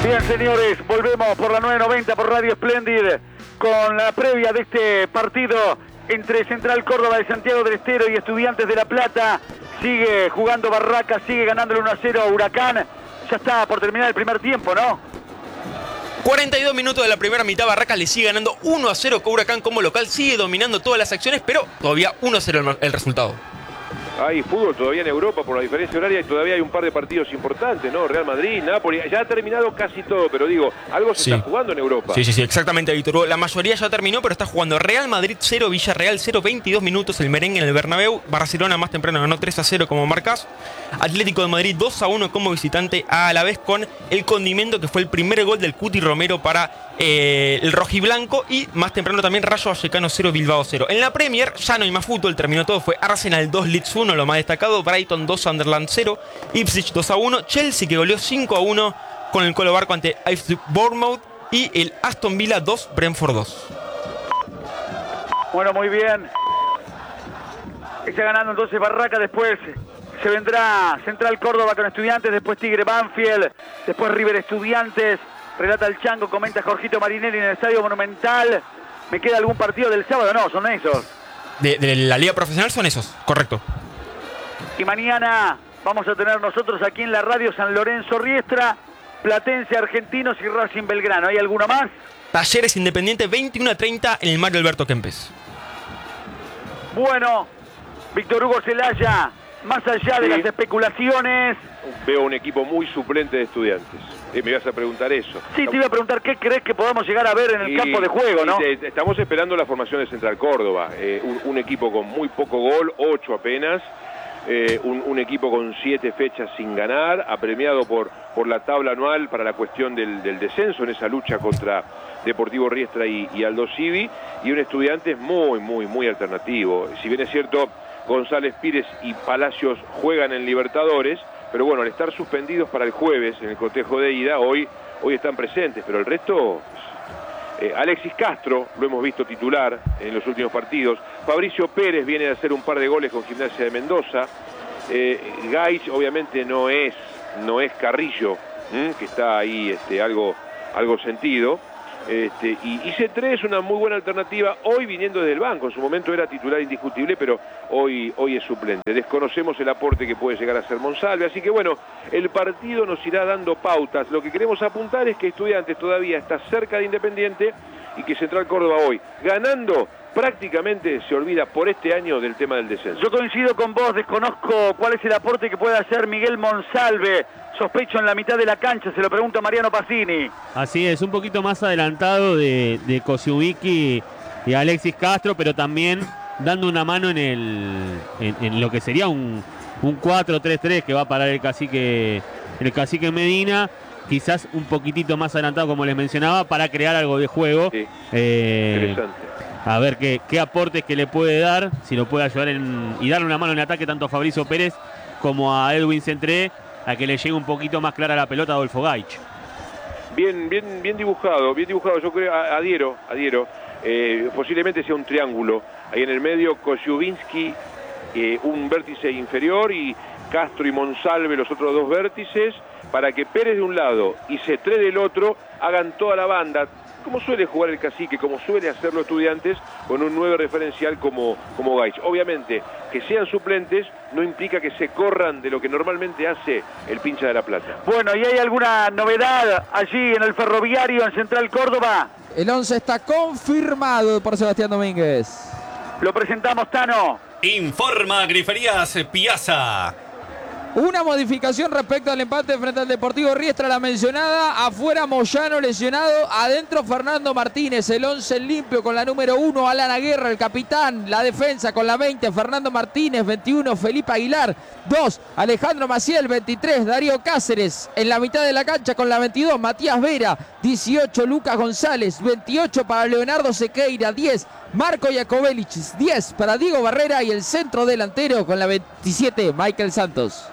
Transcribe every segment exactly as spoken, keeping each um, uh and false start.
Bien, señores, volvemos por la nueve noventa por Radio Splendid con la previa de este partido entre Central Córdoba de Santiago del Estero y Estudiantes de La Plata. Sigue jugando Barracas, sigue ganándole uno a cero a Huracán. Ya está por terminar el primer tiempo, ¿no? cuarenta y dos minutos de la primera mitad, Barracas le sigue ganando uno a cero con Huracán como local, sigue dominando todas las acciones, pero todavía uno a cero el, el resultado. Hay fútbol todavía en Europa por la diferencia horaria y todavía hay un par de partidos importantes, ¿no? Real Madrid, Napoli, ya ha terminado casi todo, pero digo, algo se sí. está jugando en Europa. Sí, sí, sí, exactamente, Víctor. La mayoría ya terminó, pero está jugando Real Madrid cero, Villarreal cero, veintidós minutos el merengue en el Bernabéu. Barcelona más temprano ganó tres a cero como marcas. Atlético de Madrid dos a uno como visitante a la vez con el condimento que fue el primer gol del Cuti Romero para eh, el rojiblanco, y más temprano también Rayo Vallecano cero, Bilbao cero. En la Premier ya no hay más fútbol, terminó todo, fue Arsenal dos, Leeds uno, lo más destacado, Brighton dos, Sunderland cero, Ipswich dos a uno, Chelsea que goleó cinco a uno con el Colo Barco ante A F C Bournemouth, y el Aston Villa dos, Brentford dos. Bueno, muy bien. Está ganando entonces Barraca, después se vendrá Central Córdoba con Estudiantes, después Tigre Banfield, después River Estudiantes, relata el Chango, comenta Jorgito Marinelli en el Estadio Monumental. ¿Me queda algún partido del sábado? No, son esos. De, de la Liga Profesional son esos, correcto. Y mañana vamos a tener nosotros aquí en la radio San Lorenzo Riestra, Platense Argentinos y Racing Belgrano. ¿Hay alguno más? Talleres Independiente veintiuno a treinta en el Mario Alberto Kempes. Bueno, Víctor Hugo Celaya, más allá de sí. las especulaciones, veo un equipo muy suplente de Estudiantes. Eh, me ibas a preguntar eso. Sí, te iba a preguntar qué crees que podamos llegar a ver en el y, campo de juego, ¿no? Te, estamos esperando la formación de Central Córdoba. Eh, un, un equipo con muy poco gol, ocho apenas. Eh, un, un equipo con siete fechas sin ganar, apremiado por, por la tabla anual para la cuestión del, del descenso en esa lucha contra Deportivo Riestra y, y Aldo Civi, y un Estudiantes muy, muy, muy alternativo. Si bien es cierto, González Pires y Palacios juegan en Libertadores, pero bueno, al estar suspendidos para el jueves en el cotejo de ida, hoy, hoy están presentes, pero el resto... Eh, Alexis Castro, lo hemos visto titular en los últimos partidos. Fabricio Pérez viene de hacer un par de goles con Gimnasia de Mendoza. Eh, Gaich obviamente no es, no es Carrillo, ¿m? que está ahí este, algo, algo sentido. Este, y, y Cetré es una muy buena alternativa, hoy viniendo desde el banco. En su momento era titular indiscutible, pero hoy, hoy es suplente. Desconocemos el aporte que puede llegar a ser Monsalve, así que bueno, el partido nos irá dando pautas. Lo que queremos apuntar es que Estudiantes todavía está cerca de Independiente y que Central Córdoba hoy, ganando, prácticamente se olvida por este año del tema del descenso. Yo coincido con vos, desconozco cuál es el aporte que puede hacer Miguel Monsalve. Sospecho en la mitad de la cancha, se lo pregunto a Mariano Pacini. Así es, un poquito más adelantado de, de Kosciuszki y Alexis Castro, pero también dando una mano en el en, en lo que sería un, un cuatro tres tres que va a parar el cacique, el cacique Medina. Quizás un poquitito más adelantado, como les mencionaba, para crear algo de juego. Sí, eh, interesante. A ver qué, qué aportes que le puede dar, si lo puede ayudar en, y darle una mano en el ataque tanto a Fabricio Pérez como a Edwin Centré, a que le llegue un poquito más clara la pelota a Adolfo Gaich. Bien, bien, bien dibujado, bien dibujado, yo creo, adhiero, adhiero. Eh, posiblemente sea un triángulo. Ahí en el medio, Kosciuszki, eh, un vértice inferior, y Castro y Monsalve los otros dos vértices, para que Pérez de un lado y Cetré del otro hagan toda la banda, como suele jugar el cacique, como suele hacerlo Estudiantes, con un nueve referencial como, como Gaich. Obviamente, que sean suplentes no implica que se corran de lo que normalmente hace el Pincha de la Plata. Bueno, ¿y hay alguna novedad allí en el Ferroviario, en Central Córdoba? El once está confirmado por Sebastián Domínguez. Lo presentamos, Tano. Informa Griferías Piazza. Una modificación respecto al empate frente al Deportivo Riestra, la mencionada. Afuera Moyano lesionado, adentro Fernando Martínez. El once limpio con la número uno, Alan Aguerra, el capitán. La defensa con la veinte, Fernando Martínez. veintiuno, Felipe Aguilar. dos, Alejandro Maciel. veintitrés, Darío Cáceres. En la mitad de la cancha con la veintidós, Matías Vera. dieciocho, Lucas González. veintiocho para Leonardo Sequeira. diez, Marco Iacobellich. diez para Diego Barrera. Y el centro delantero con la veintisiete, Michael Santos.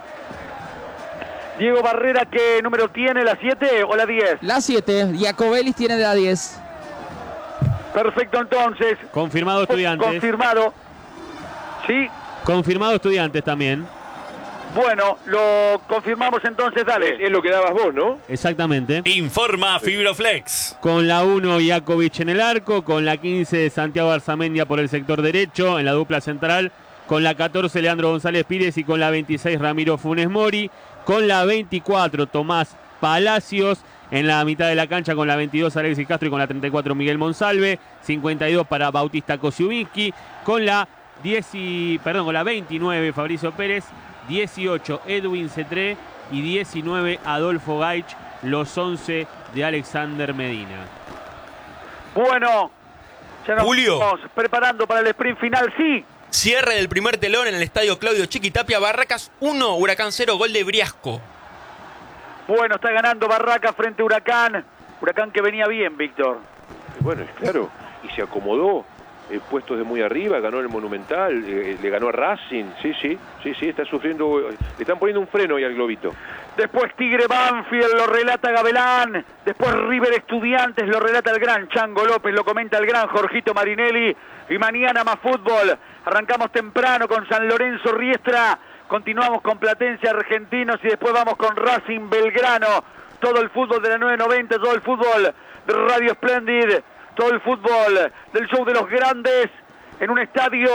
Diego Barrera, ¿qué número tiene? ¿La siete o la diez? La siete, Iacobellis tiene la diez. Perfecto, entonces. Confirmado Estudiantes. Confirmado. Sí. Confirmado Estudiantes también. Bueno, lo confirmamos entonces, dale. Es, es lo que dabas vos, ¿no? Exactamente. Informa Fibroflex. Con la uno, Iakovic en el arco. Con la quince, Santiago Arzamendia por el sector derecho, en la dupla central. Con la catorce, Leandro González Pires. Y con la veintiséis, Ramiro Funes Mori. Con la veinticuatro, Tomás Palacios. En la mitad de la cancha con la veintidós, Alexis Castro. Y con la treinta y cuatro, Miguel Monsalve. cincuenta y dos para Bautista Kosiubiski. Con la diez y, perdón, con la veintinueve, Fabricio Pérez. dieciocho, Edwin Cetré. Y diecinueve, Adolfo Gaich. Los once de Alexander Medina. Bueno, ya nos Julio. estamos preparando para el sprint final, sí. Cierre del primer telón en el estadio Claudio Chiquitapia. Barracas uno, Huracán cero, gol de Briasco. Bueno, está ganando Barraca frente a Huracán. Huracán que venía bien, Víctor. Bueno, es claro, y se acomodó, eh, puestos de muy arriba, ganó el Monumental, eh, le ganó a Racing, sí, sí, sí, sí, está sufriendo, le están poniendo un freno ahí al globito. Después Tigre Banfield, lo relata Gabelán. Después River Estudiantes, lo relata el gran Chango López, lo comenta el gran Jorgito Marinelli. Y mañana más fútbol. Arrancamos temprano con San Lorenzo Riestra. Continuamos con Platense Argentinos y después vamos con Racing Belgrano. Todo el fútbol de la nueve noventa, todo el fútbol de Radio Splendid, todo el fútbol del show de los grandes en un estadio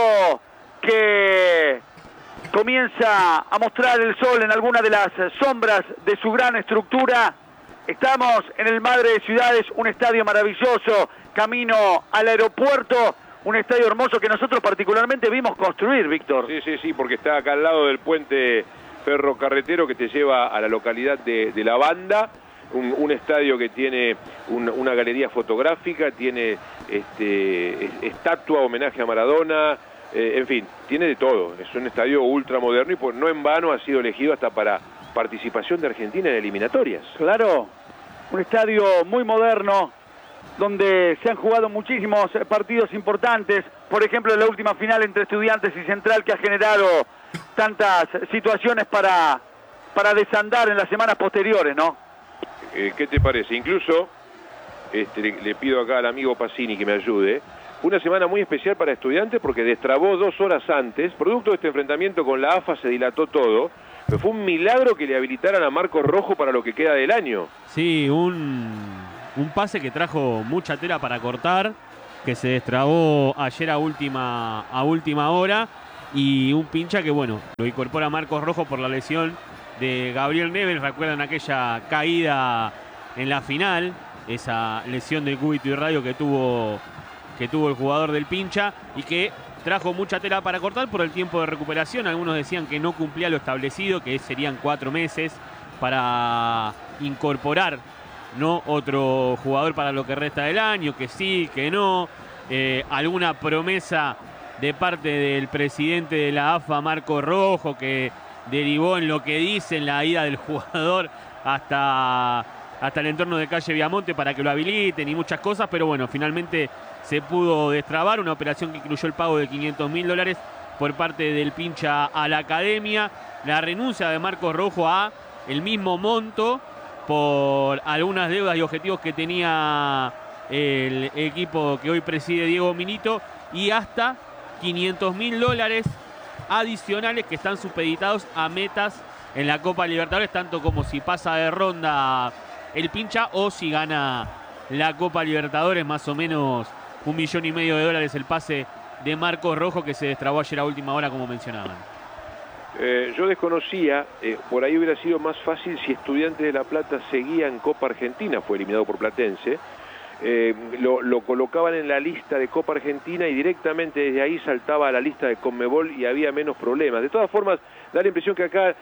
que comienza a mostrar el sol en alguna de las sombras de su gran estructura. Estamos en el Madre de Ciudades, un estadio maravilloso, camino al aeropuerto, un estadio hermoso que nosotros particularmente vimos construir, Víctor. Sí, sí, sí, porque está acá al lado del puente ferrocarretero que te lleva a la localidad de, de La Banda, un, un estadio que tiene un, una galería fotográfica, tiene este, estatua, homenaje a Maradona, eh, en fin, tiene de todo. Es un estadio ultramoderno y por, no en vano ha sido elegido hasta para participación de Argentina en eliminatorias. Claro, un estadio muy moderno, donde se han jugado muchísimos partidos importantes, por ejemplo la última final entre Estudiantes y Central que ha generado tantas situaciones para, para desandar en las semanas posteriores, ¿no? Eh, ¿Qué te parece? Incluso, este, le, le pido acá al amigo Pacini que me ayude, una semana muy especial para Estudiantes porque destrabó dos horas antes, producto de este enfrentamiento con la A F A se dilató todo, pero fue un milagro que le habilitaran a Marcos Rojo para lo que queda del año. Sí, un... Un pase que trajo mucha tela para cortar, que se destrabó ayer a última, a última hora, y un pincha que, bueno, lo incorpora Marcos Rojo por la lesión de Gabriel Neves. Recuerdan aquella caída en la final, esa lesión del cúbito y radio que tuvo, que tuvo el jugador del pincha, y que trajo mucha tela para cortar por el tiempo de recuperación. Algunos decían que no cumplía lo establecido, que serían cuatro meses para incorporar no otro jugador para lo que resta del año, que sí, que no, eh, alguna promesa de parte del presidente de la A F A, Marco Rojo, que derivó en lo que dicen la ida del jugador hasta, hasta el entorno de calle Viamonte para que lo habiliten y muchas cosas, pero bueno, finalmente se pudo destrabar una operación que incluyó el pago de quinientos mil dólares por parte del pincha a la academia, la renuncia de Marcos Rojo a el mismo monto por algunas deudas y objetivos que tenía el equipo que hoy preside Diego Milito, y hasta quinientos mil dólares adicionales que están supeditados a metas en la Copa Libertadores, tanto como si pasa de ronda el pincha o si gana la Copa Libertadores. Más o menos un millón y medio de dólares el pase de Marcos Rojo, que se destrabó ayer a última hora, como mencionaban. Eh, yo desconocía, eh, por ahí hubiera sido más fácil si Estudiantes de La Plata seguía en Copa Argentina, fue eliminado por Platense, eh, lo, lo colocaban en la lista de Copa Argentina y directamente desde ahí saltaba a la lista de Conmebol y había menos problemas. De todas formas, da la impresión que acá,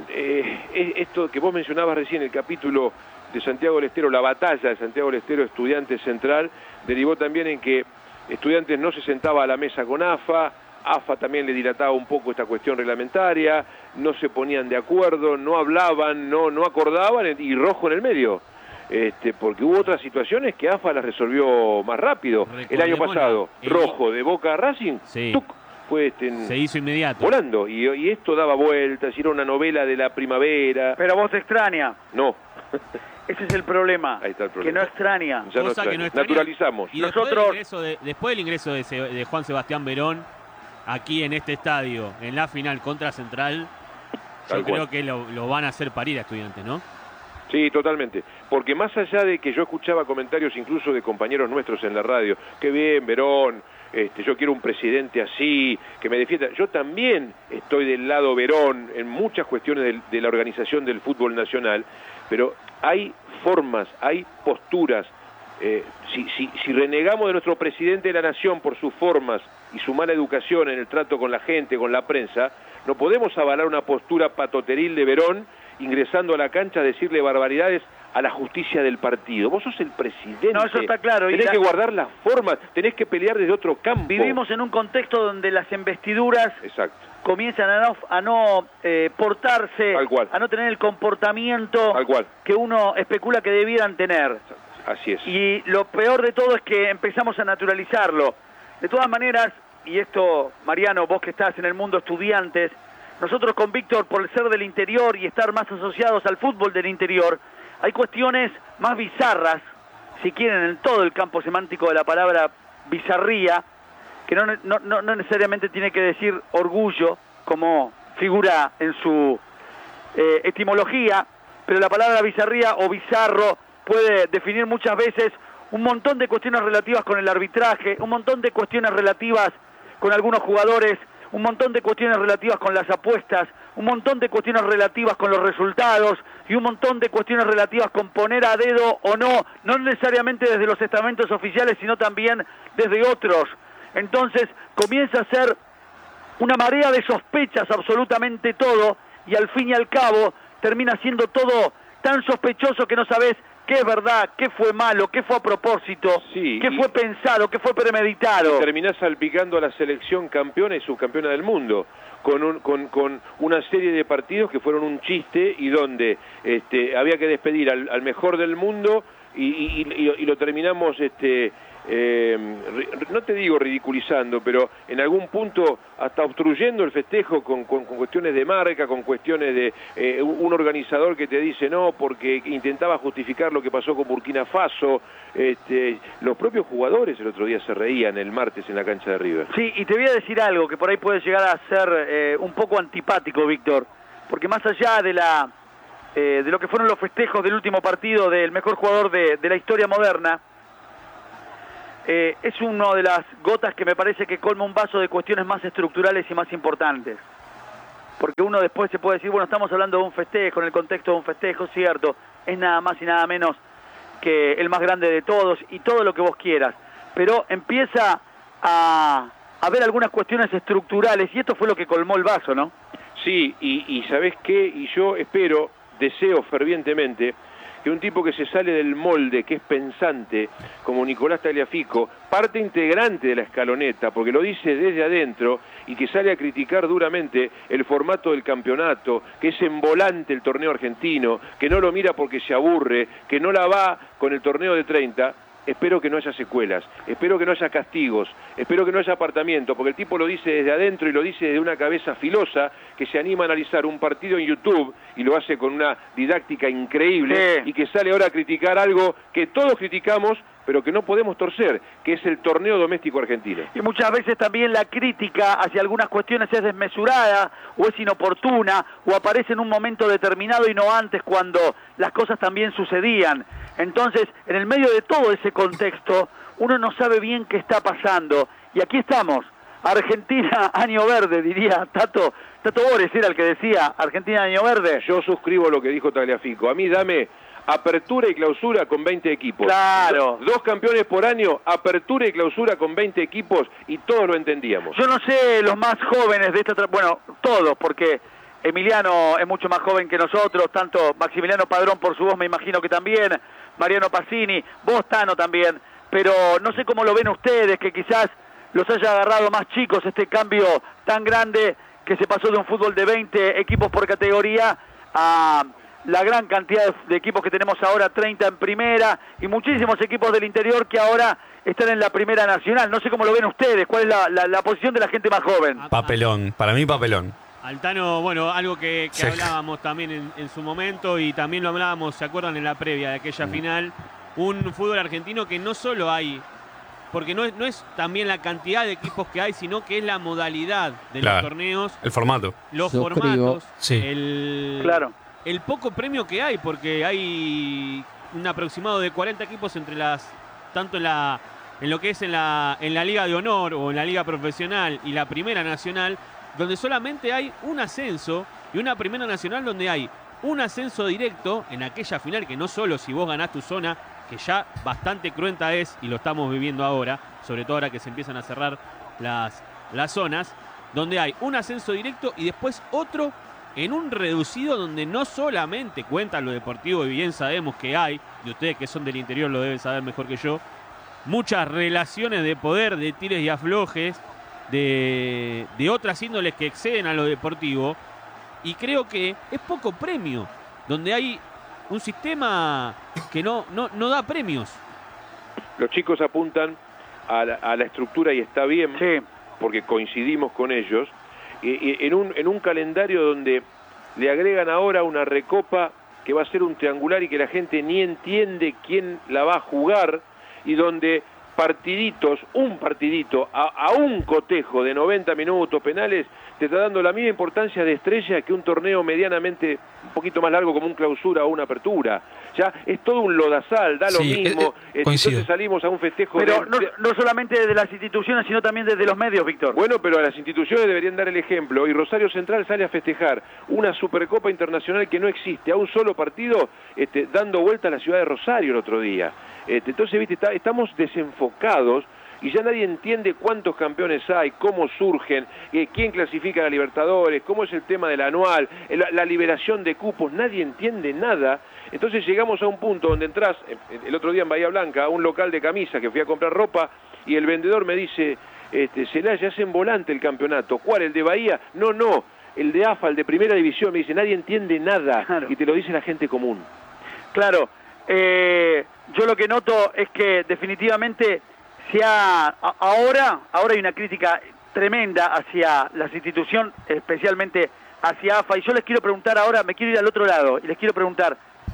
eh, esto que vos mencionabas recién, el capítulo de Santiago del Estero, la batalla de Santiago del Estero Estudiantes Central, derivó también en que Estudiantes no se sentaba a la mesa con A F A, A F A también le dilataba un poco esta cuestión reglamentaria, no se ponían de acuerdo, no hablaban, no, no acordaban, y Rojo en el medio. Este, porque hubo otras situaciones que A F A las resolvió más rápido. El año pasado, el... Rojo de Boca a Racing, sí. ¡tuc! Fue este, se hizo inmediato. Volando, y, y esto daba vueltas, y era una novela de la primavera. Pero vos extraña. No. Ese es el problema, Ahí está el problema. que no extraña. Ya no extraña. Que no extraña. Naturalizamos. Y Nosotros... después, del ingreso de, después del ingreso de, de Juan Sebastián Verón aquí en este estadio, en la final contra Central, Yo creo que lo, lo van a hacer parir a Estudiantes, ¿no? Sí, totalmente. Porque más allá de que yo escuchaba comentarios incluso de compañeros nuestros en la radio, qué bien, Verón, este, yo quiero un presidente así, que me defienda. Yo también estoy del lado Verón en muchas cuestiones de, de la organización del fútbol nacional, pero hay formas, hay posturas. Eh, si, si, si renegamos de nuestro presidente de la nación por sus formas y su mala educación en el trato con la gente, con la prensa, no podemos avalar una postura patoteril de Verón ingresando a la cancha a decirle barbaridades a la justicia del partido. Vos sos el presidente. No, eso está claro. Tenés la... que guardar las formas, tenés que pelear desde otro campo. Vivimos en un contexto donde las investiduras Exacto. comienzan a no, a no eh, portarse, Tal cual. a no tener el comportamiento Tal cual. que uno especula que debieran tener. Así es. Y lo peor de todo es que empezamos a naturalizarlo. De todas maneras, y esto, Mariano, vos que estás en el mundo estudiantes, nosotros con Víctor, por ser del interior y estar más asociados al fútbol del interior, hay cuestiones más bizarras, si quieren, en todo el campo semántico de la palabra bizarría, que no, no, no, no necesariamente tiene que decir orgullo, como figura en su eh, etimología, pero la palabra bizarría o bizarro puede definir muchas veces un montón de cuestiones relativas con el arbitraje, un montón de cuestiones relativas con algunos jugadores, un montón de cuestiones relativas con las apuestas, un montón de cuestiones relativas con los resultados y un montón de cuestiones relativas con poner a dedo o no, no necesariamente desde los estamentos oficiales, sino también desde otros. Entonces comienza a ser una marea de sospechas absolutamente todo, y al fin y al cabo termina siendo todo tan sospechoso que no sabes qué es verdad, qué fue malo, qué fue a propósito, sí, qué fue pensado, qué fue premeditado. Terminás salpicando a la selección campeona y subcampeona del mundo con, un, con, con una serie de partidos que fueron un chiste y donde este, había que despedir al, al mejor del mundo y, y, y, y lo terminamos, este, eh, no te digo ridiculizando, pero en algún punto hasta obstruyendo el festejo con, con, con cuestiones de marca, con cuestiones de eh, un organizador que te dice no, porque intentaba justificar lo que pasó con Burkina Faso. Este, los propios jugadores el otro día se reían el martes en la cancha de River. Sí, y te voy a decir algo que por ahí puede llegar a ser eh, un poco antipático, Víctor, porque más allá de la eh, de lo que fueron los festejos del último partido del mejor jugador de, de la historia moderna, eh, es una de las gotas que me parece que colma un vaso de cuestiones más estructurales y más importantes. Porque uno después se puede decir, bueno, estamos hablando de un festejo, en el contexto de un festejo, cierto, es nada más y nada menos que el más grande de todos y todo lo que vos quieras, pero empieza a haber algunas cuestiones estructurales y esto fue lo que colmó el vaso, ¿no? Sí, y, y ¿sabés qué? Y yo espero, deseo fervientemente que un tipo que se sale del molde, que es pensante, como Nicolás Tagliafico, parte integrante de la escaloneta, porque lo dice desde adentro, y que sale a criticar duramente el formato del campeonato, que es en volante el torneo argentino, que no lo mira porque se aburre, que no la va con el torneo de treinta, espero que no haya secuelas, espero que no haya castigos, espero que no haya apartamiento, porque el tipo lo dice desde adentro y lo dice desde una cabeza filosa que se anima a analizar un partido en YouTube y lo hace con una didáctica increíble, sí, y que sale ahora a criticar algo que todos criticamos, pero que no podemos torcer, que es el torneo doméstico argentino. Y muchas veces también la crítica hacia algunas cuestiones es desmesurada, o es inoportuna, o aparece en un momento determinado y no antes, cuando las cosas también sucedían. Entonces, en el medio de todo ese contexto, uno no sabe bien qué está pasando. Y aquí estamos, Argentina, año verde, diría Tato. Tato Bores era el que decía, Argentina, año verde. Yo suscribo lo que dijo Tagliafico. A mí dame apertura y clausura con veinte equipos. Claro. Dos campeones por año, apertura y clausura con veinte equipos, y todos lo entendíamos. Yo no sé los más jóvenes de esta... Tra- bueno, todos, porque Emiliano es mucho más joven que nosotros, tanto Maximiliano Padrón por su voz me imagino que también, Mariano Pacini, vos Tano también, pero no sé cómo lo ven ustedes, que quizás los haya agarrado más chicos este cambio tan grande que se pasó de un fútbol de veinte equipos por categoría a la gran cantidad de, de equipos que tenemos ahora, treinta en primera, y muchísimos equipos del interior que ahora están en la primera nacional. No sé cómo lo ven ustedes, cuál es la, la, la posición de la gente más joven. Papelón, para mí papelón. Altano, bueno, algo que, que Sí. hablábamos también en, en su momento y también lo hablábamos, ¿se acuerdan en la previa de aquella Mm. final? Un fútbol argentino que no solo hay porque no es, no es también la cantidad de equipos que hay, sino que es la modalidad de Claro. los torneos, El formato. los Suscribo. formatos, Sí. el, Claro. el poco premio que hay, porque hay un aproximado de cuarenta equipos entre las, tanto en la en lo que es en la, en la Liga de Honor o en la Liga Profesional y la Primera Nacional, donde solamente hay un ascenso, y una Primera Nacional donde hay un ascenso directo en aquella final, que no solo si vos ganás tu zona, que ya bastante cruenta es, y lo estamos viviendo ahora, sobre todo ahora que se empiezan a cerrar las, las zonas, donde hay un ascenso directo y después otro en un reducido donde no solamente cuenta lo deportivo, y bien sabemos que hay, y ustedes que son del interior lo deben saber mejor que yo, muchas relaciones de poder, de tires y aflojes, de, de otras índoles que exceden a lo deportivo, y creo que es poco premio, donde hay un sistema que no, no, no da premios. Los chicos apuntan a la, a la estructura y está bien, Sí. porque coincidimos con ellos, y, y en, un, en un calendario donde le agregan ahora una recopa que va a ser un triangular y que la gente ni entiende quién la va a jugar, y donde partiditos, un partidito, a, a un cotejo de noventa minutos penales, te está dando la misma importancia de estrella que un torneo medianamente un poquito más largo como un clausura o una apertura. Ya es todo un lodazal, da lo Sí, mismo. eh, eh, coincido. Entonces salimos a un festejo Pero de- no, de- no solamente desde las instituciones, sino también desde los medios, Víctor. Bueno, pero a las instituciones deberían dar el ejemplo, y Rosario Central sale a festejar una Supercopa Internacional que no existe, a un solo partido, este, dando vuelta a la ciudad de Rosario el otro día. Este, entonces, viste, está- estamos desenfocados y ya nadie entiende cuántos campeones hay, cómo surgen, eh, quién clasifica a la Libertadores, cómo es el tema del anual, eh, la, la liberación de cupos, nadie entiende nada. Entonces llegamos a un punto donde entras, eh, el otro día en Bahía Blanca, a un local de camisas que fui a comprar ropa, y el vendedor me dice, este, Celaya, es en volante el campeonato. ¿Cuál? ¿El de Bahía? No, no, el de A F A, el de Primera División. Me dice, nadie entiende nada, Claro. y te lo dice la gente común. Claro, eh, yo lo que noto es que definitivamente se ha, a- ahora, ahora hay una crítica tremenda hacia las instituciones, especialmente hacia A F A, y yo les quiero preguntar ahora, me quiero ir al otro lado, y les quiero preguntar,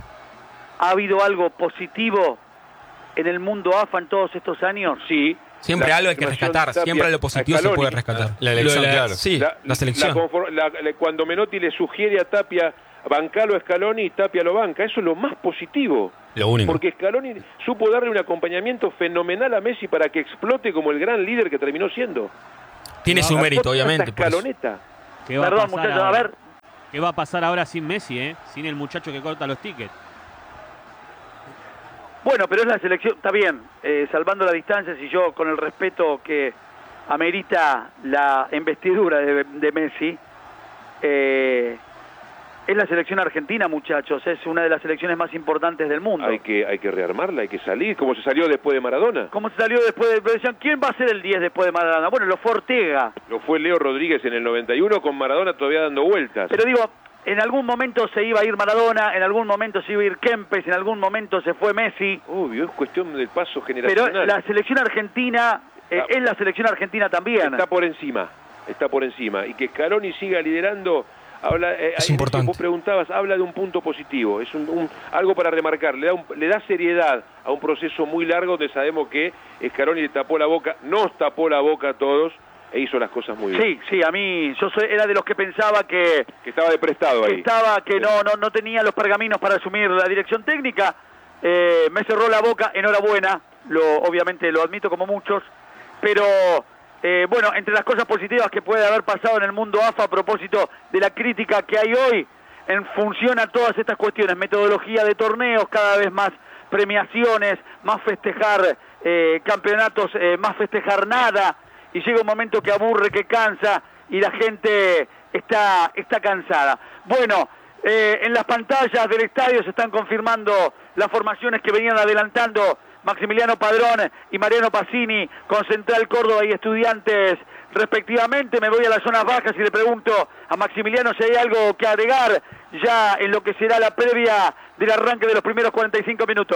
¿ha habido algo positivo en el mundo A F A en todos estos años? Sí. Siempre La algo hay que afirmación rescatar, Tapia siempre lo a positivo se Scaloni. puede rescatar. La elección, Lo de claro. Sí, la, selección. confor- la- la- cuando Menotti le sugiere a Tapia bancalo a Scaloni, y Tapia lo banca, eso es lo más positivo. Lo único. Porque Scaloni supo darle un acompañamiento fenomenal a Messi para que explote como el gran líder que terminó siendo. Tiene su La mérito, foto de esta obviamente. por eso. Escaloneta. ¿Qué va a Perdón, pasar muchachos, a ahora? ver, ¿Qué va a pasar ahora sin Messi, eh? Sin el muchacho que corta los tickets. bueno, pero es la selección, está bien, eh, salvando las distancias y yo con el respeto que amerita la investidura de, de Messi, eh, es la selección argentina, muchachos, es una de las selecciones más importantes del mundo. Hay que, hay que rearmarla, hay que salir, como se salió después de Maradona. ¿Cómo se salió después de... Decían, ¿quién va a ser el diez después de Maradona? Bueno, lo fue Ortega. Lo fue Leo Rodríguez en el noventa y uno, con Maradona todavía dando vueltas. Pero digo, en algún momento se iba a ir Maradona, en algún momento se iba a ir Kempes, en algún momento se fue Messi. Obvio, es cuestión del paso Pero generacional. la selección argentina eh, Está- es la selección argentina también. Está por encima, está por encima. Y que Scaloni siga liderando, habla, eh, Es ahí importante. vos preguntabas, habla de un punto positivo, es un, un- algo para remarcar, le da, un- le da seriedad a un proceso muy largo donde sabemos que Scaloni le tapó la boca, nos tapó la boca a todos e hizo las cosas muy bien. Sí, sí, a mí, yo soy, era de los que pensaba que, Que estaba de prestado que ahí. estaba, que no, no, no tenía los pergaminos para asumir la dirección técnica. Eh, me cerró la boca, enhorabuena, lo, obviamente lo admito como muchos, pero eh, bueno, entre las cosas positivas que puede haber pasado en el mundo A F A a propósito de la crítica que hay hoy en función a todas estas cuestiones, metodología de torneos, cada vez más premiaciones, más festejar eh, campeonatos, eh, más festejar nada, y llega un momento que aburre, que cansa, y la gente está, está cansada. Bueno, eh, en las pantallas del estadio se están confirmando las formaciones que venían adelantando Maximiliano Padrón y Mariano Pacini con Central Córdoba y Estudiantes respectivamente. Me voy a las zonas bajas y le pregunto a Maximiliano si hay algo que agregar ya en lo que será la previa del arranque de los primeros cuarenta y cinco minutos.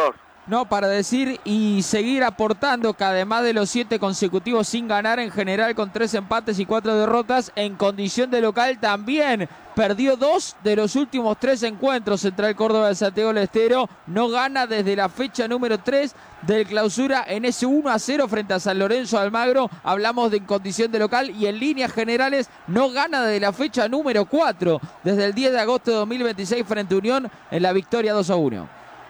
No, para decir y seguir aportando que además de los siete consecutivos sin ganar en general con tres empates y cuatro derrotas, en condición de local también perdió dos de los últimos tres encuentros. Central Córdoba de Santiago del Estero no gana desde la fecha número tres del clausura en ese uno a cero frente a San Lorenzo de Almagro. Hablamos de en condición de local y en líneas generales no gana desde la fecha número cuatro, desde el diez de agosto de dos mil veintiséis frente a Unión en la victoria dos a uno.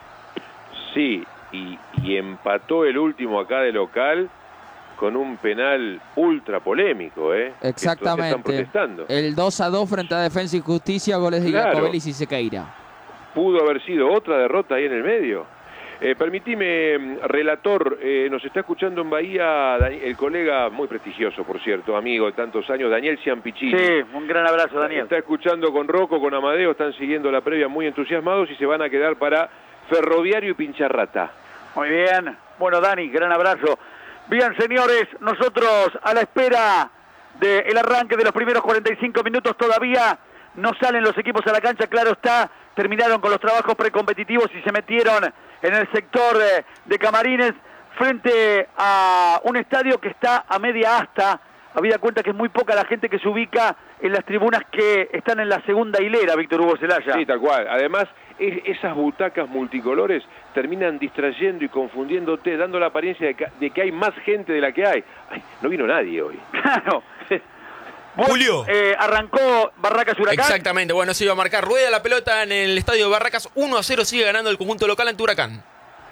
Sí, y, y empató el último acá de local con un penal ultra polémico, ¿eh? Exactamente. Están protestando. El dos a dos frente a Defensa y Justicia, goles de Claro. Iacobelis y Sequeira. Pudo haber sido otra derrota ahí en el medio. Eh, permitime, relator, eh, nos está escuchando en Bahía el colega muy prestigioso, por cierto, amigo de tantos años, Daniel Ciampicini. Sí, un gran abrazo, Daniel. Está escuchando con Rocco, con Amadeo, están siguiendo la previa muy entusiasmados y se van a quedar para Ferroviario y Pincharrata. Muy bien. Bueno, Dani, gran abrazo. Bien, señores, nosotros a la espera del arranque de los primeros cuarenta y cinco minutos todavía no salen los equipos a la cancha, claro está, terminaron con los trabajos precompetitivos y se metieron en el sector de, de camarines frente a un estadio que está a media asta. Habida cuenta que es muy poca la gente que se ubica en las tribunas que están en la segunda hilera, Víctor Hugo Celaya. Sí, tal cual. Además, es, esas butacas multicolores terminan distrayendo y confundiéndote, dando la apariencia de que, de que hay más gente de la que hay. Ay, no vino nadie hoy. Claro. Bueno, Julio. eh, arrancó Barracas Huracán. Exactamente, bueno, se iba a marcar rueda la pelota en el estadio de Barracas. uno a cero sigue ganando el conjunto local ante Huracán.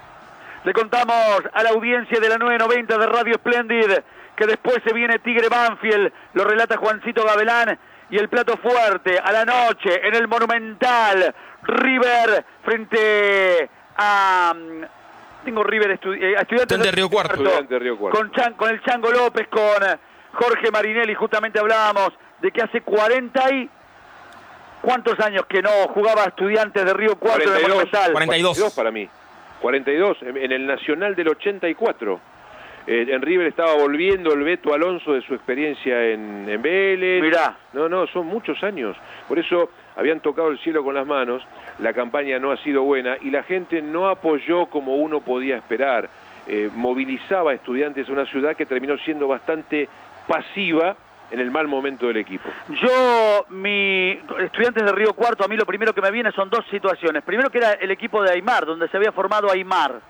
Le contamos a la audiencia de la nueve noventa de Radio Splendid que después se viene Tigre Banfield, lo relata Juancito Gavelán, y el plato fuerte a la noche en el Monumental, River frente a... Tengo River estu eh, a Estudiantes de Río Cuarto. Estudiantes de Río Cuarto. Con, Chan, con el Chango López, con Jorge Marinelli, justamente hablábamos de que hace cuarenta y... ¿Cuántos años que no jugaba Estudiantes de Río Cuarto en el Monumental? cuarenta y dos para mí. cuarenta y dos, en, en el Nacional del ochenta y cuatro. Eh, en River estaba volviendo el Beto Alonso de su experiencia en, en Vélez. Mirá. No, no, son muchos años. Por eso habían tocado el cielo con las manos, la campaña no ha sido buena y la gente no apoyó como uno podía esperar. Eh, movilizaba a Estudiantes a una ciudad que terminó siendo bastante pasiva en el mal momento del equipo. Yo, mi Estudiantes de Río Cuarto, a mí lo primero que me viene son dos situaciones. Primero que era el equipo de Aymar, donde se había formado Aymar.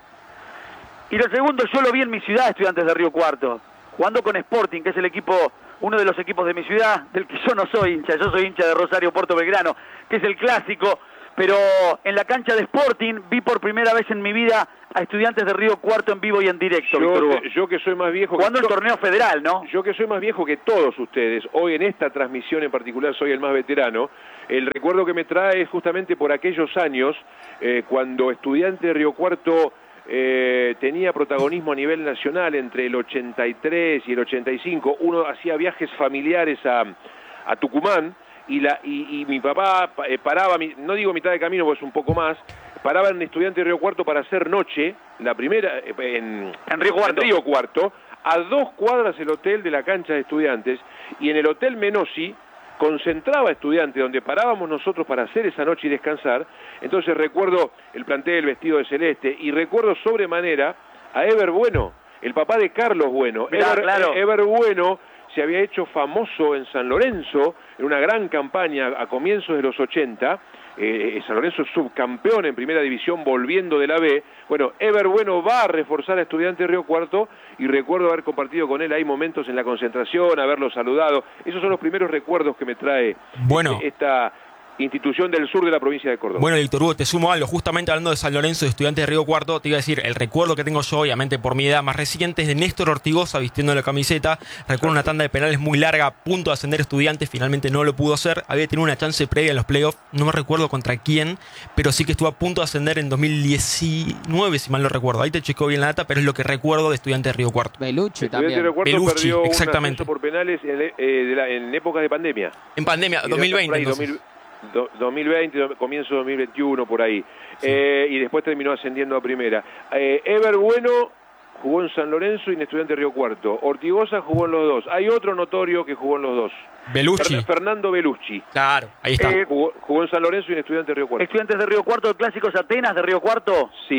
Y lo segundo, yo lo vi en mi ciudad, Estudiantes de Río Cuarto, jugando con Sporting, que es el equipo, uno de los equipos de mi ciudad, del que yo no soy hincha, yo soy hincha de Rosario Puerto Belgrano, que es el clásico, pero en la cancha de Sporting vi por primera vez en mi vida a Estudiantes de Río Cuarto en vivo y en directo. Yo, que, yo que soy más viejo... Jugando que el torneo federal, ¿no? Yo que soy más viejo que todos ustedes, hoy en esta transmisión en particular soy el más veterano, el recuerdo que me trae es justamente por aquellos años, eh, cuando Estudiantes de Río Cuarto... Eh, tenía protagonismo a nivel nacional entre el ochenta y tres y el ochenta y cinco. Uno hacía viajes familiares a, a Tucumán y, la, y, y mi papá eh, paraba, no digo mitad de camino, pues un poco más, paraba en Estudiantes de Río Cuarto para hacer noche, la primera eh, en, en, Río Cuarto. en Río Cuarto, a dos cuadras el hotel de la cancha de Estudiantes, y en el Hotel Menossi concentraba Estudiantes, donde parábamos nosotros para hacer esa noche y descansar. Entonces recuerdo el plantel vestido de celeste y recuerdo sobremanera a Ever Bueno, el papá de Carlos Bueno. Mirá, Ever, claro. Ever Bueno se había hecho famoso en San Lorenzo en una gran campaña a comienzos de los ochenta. Eh, San Lorenzo subcampeón en primera división volviendo de la B. Bueno, Ever Bueno va a reforzar a Estudiantes de Río Cuarto y recuerdo haber compartido con él ahí momentos en la concentración, haberlo saludado. Esos son los primeros recuerdos que me trae bueno. esta institución del sur de la provincia de Córdoba. Bueno, Víctor Hugo, te sumo algo. Justamente hablando de San Lorenzo, de Estudiantes de Río Cuarto, te iba a decir, el recuerdo que tengo yo, obviamente por mi edad más reciente, es de Néstor Ortigosa vistiendo la camiseta. Recuerdo una tanda de penales muy larga, a punto de ascender Estudiantes, finalmente no lo pudo hacer. Había tenido una chance previa en los playoffs, no me recuerdo contra quién, pero sí que estuvo a punto de ascender en dos mil diecinueve, si mal no recuerdo. Ahí te checo bien la data, pero es lo que recuerdo de Estudiantes de Río Cuarto. Belucci Estudiantes también. de Río Cuarto Belucci, perdió exactamente. un ascenso por penales en, eh, de la, en épocas de pandemia. En pandemia, Y dos mil veinte. por ahí, dos mil, do, dos mil veinte, comienzo de dos mil veintiuno, por ahí. Sí. Eh, y después terminó ascendiendo a primera. Eh, Ever Bueno jugó en San Lorenzo y en Estudiantes de Río Cuarto. Ortigosa jugó en los dos. Hay otro notorio que jugó en los dos. Belucci. Fer, Fernando Belucci. Claro, ahí está. Eh, jugó, jugó en San Lorenzo y en Estudiantes de Río Cuarto. Estudiantes de Río Cuarto, clásicos Atenas de Río Cuarto. Sí.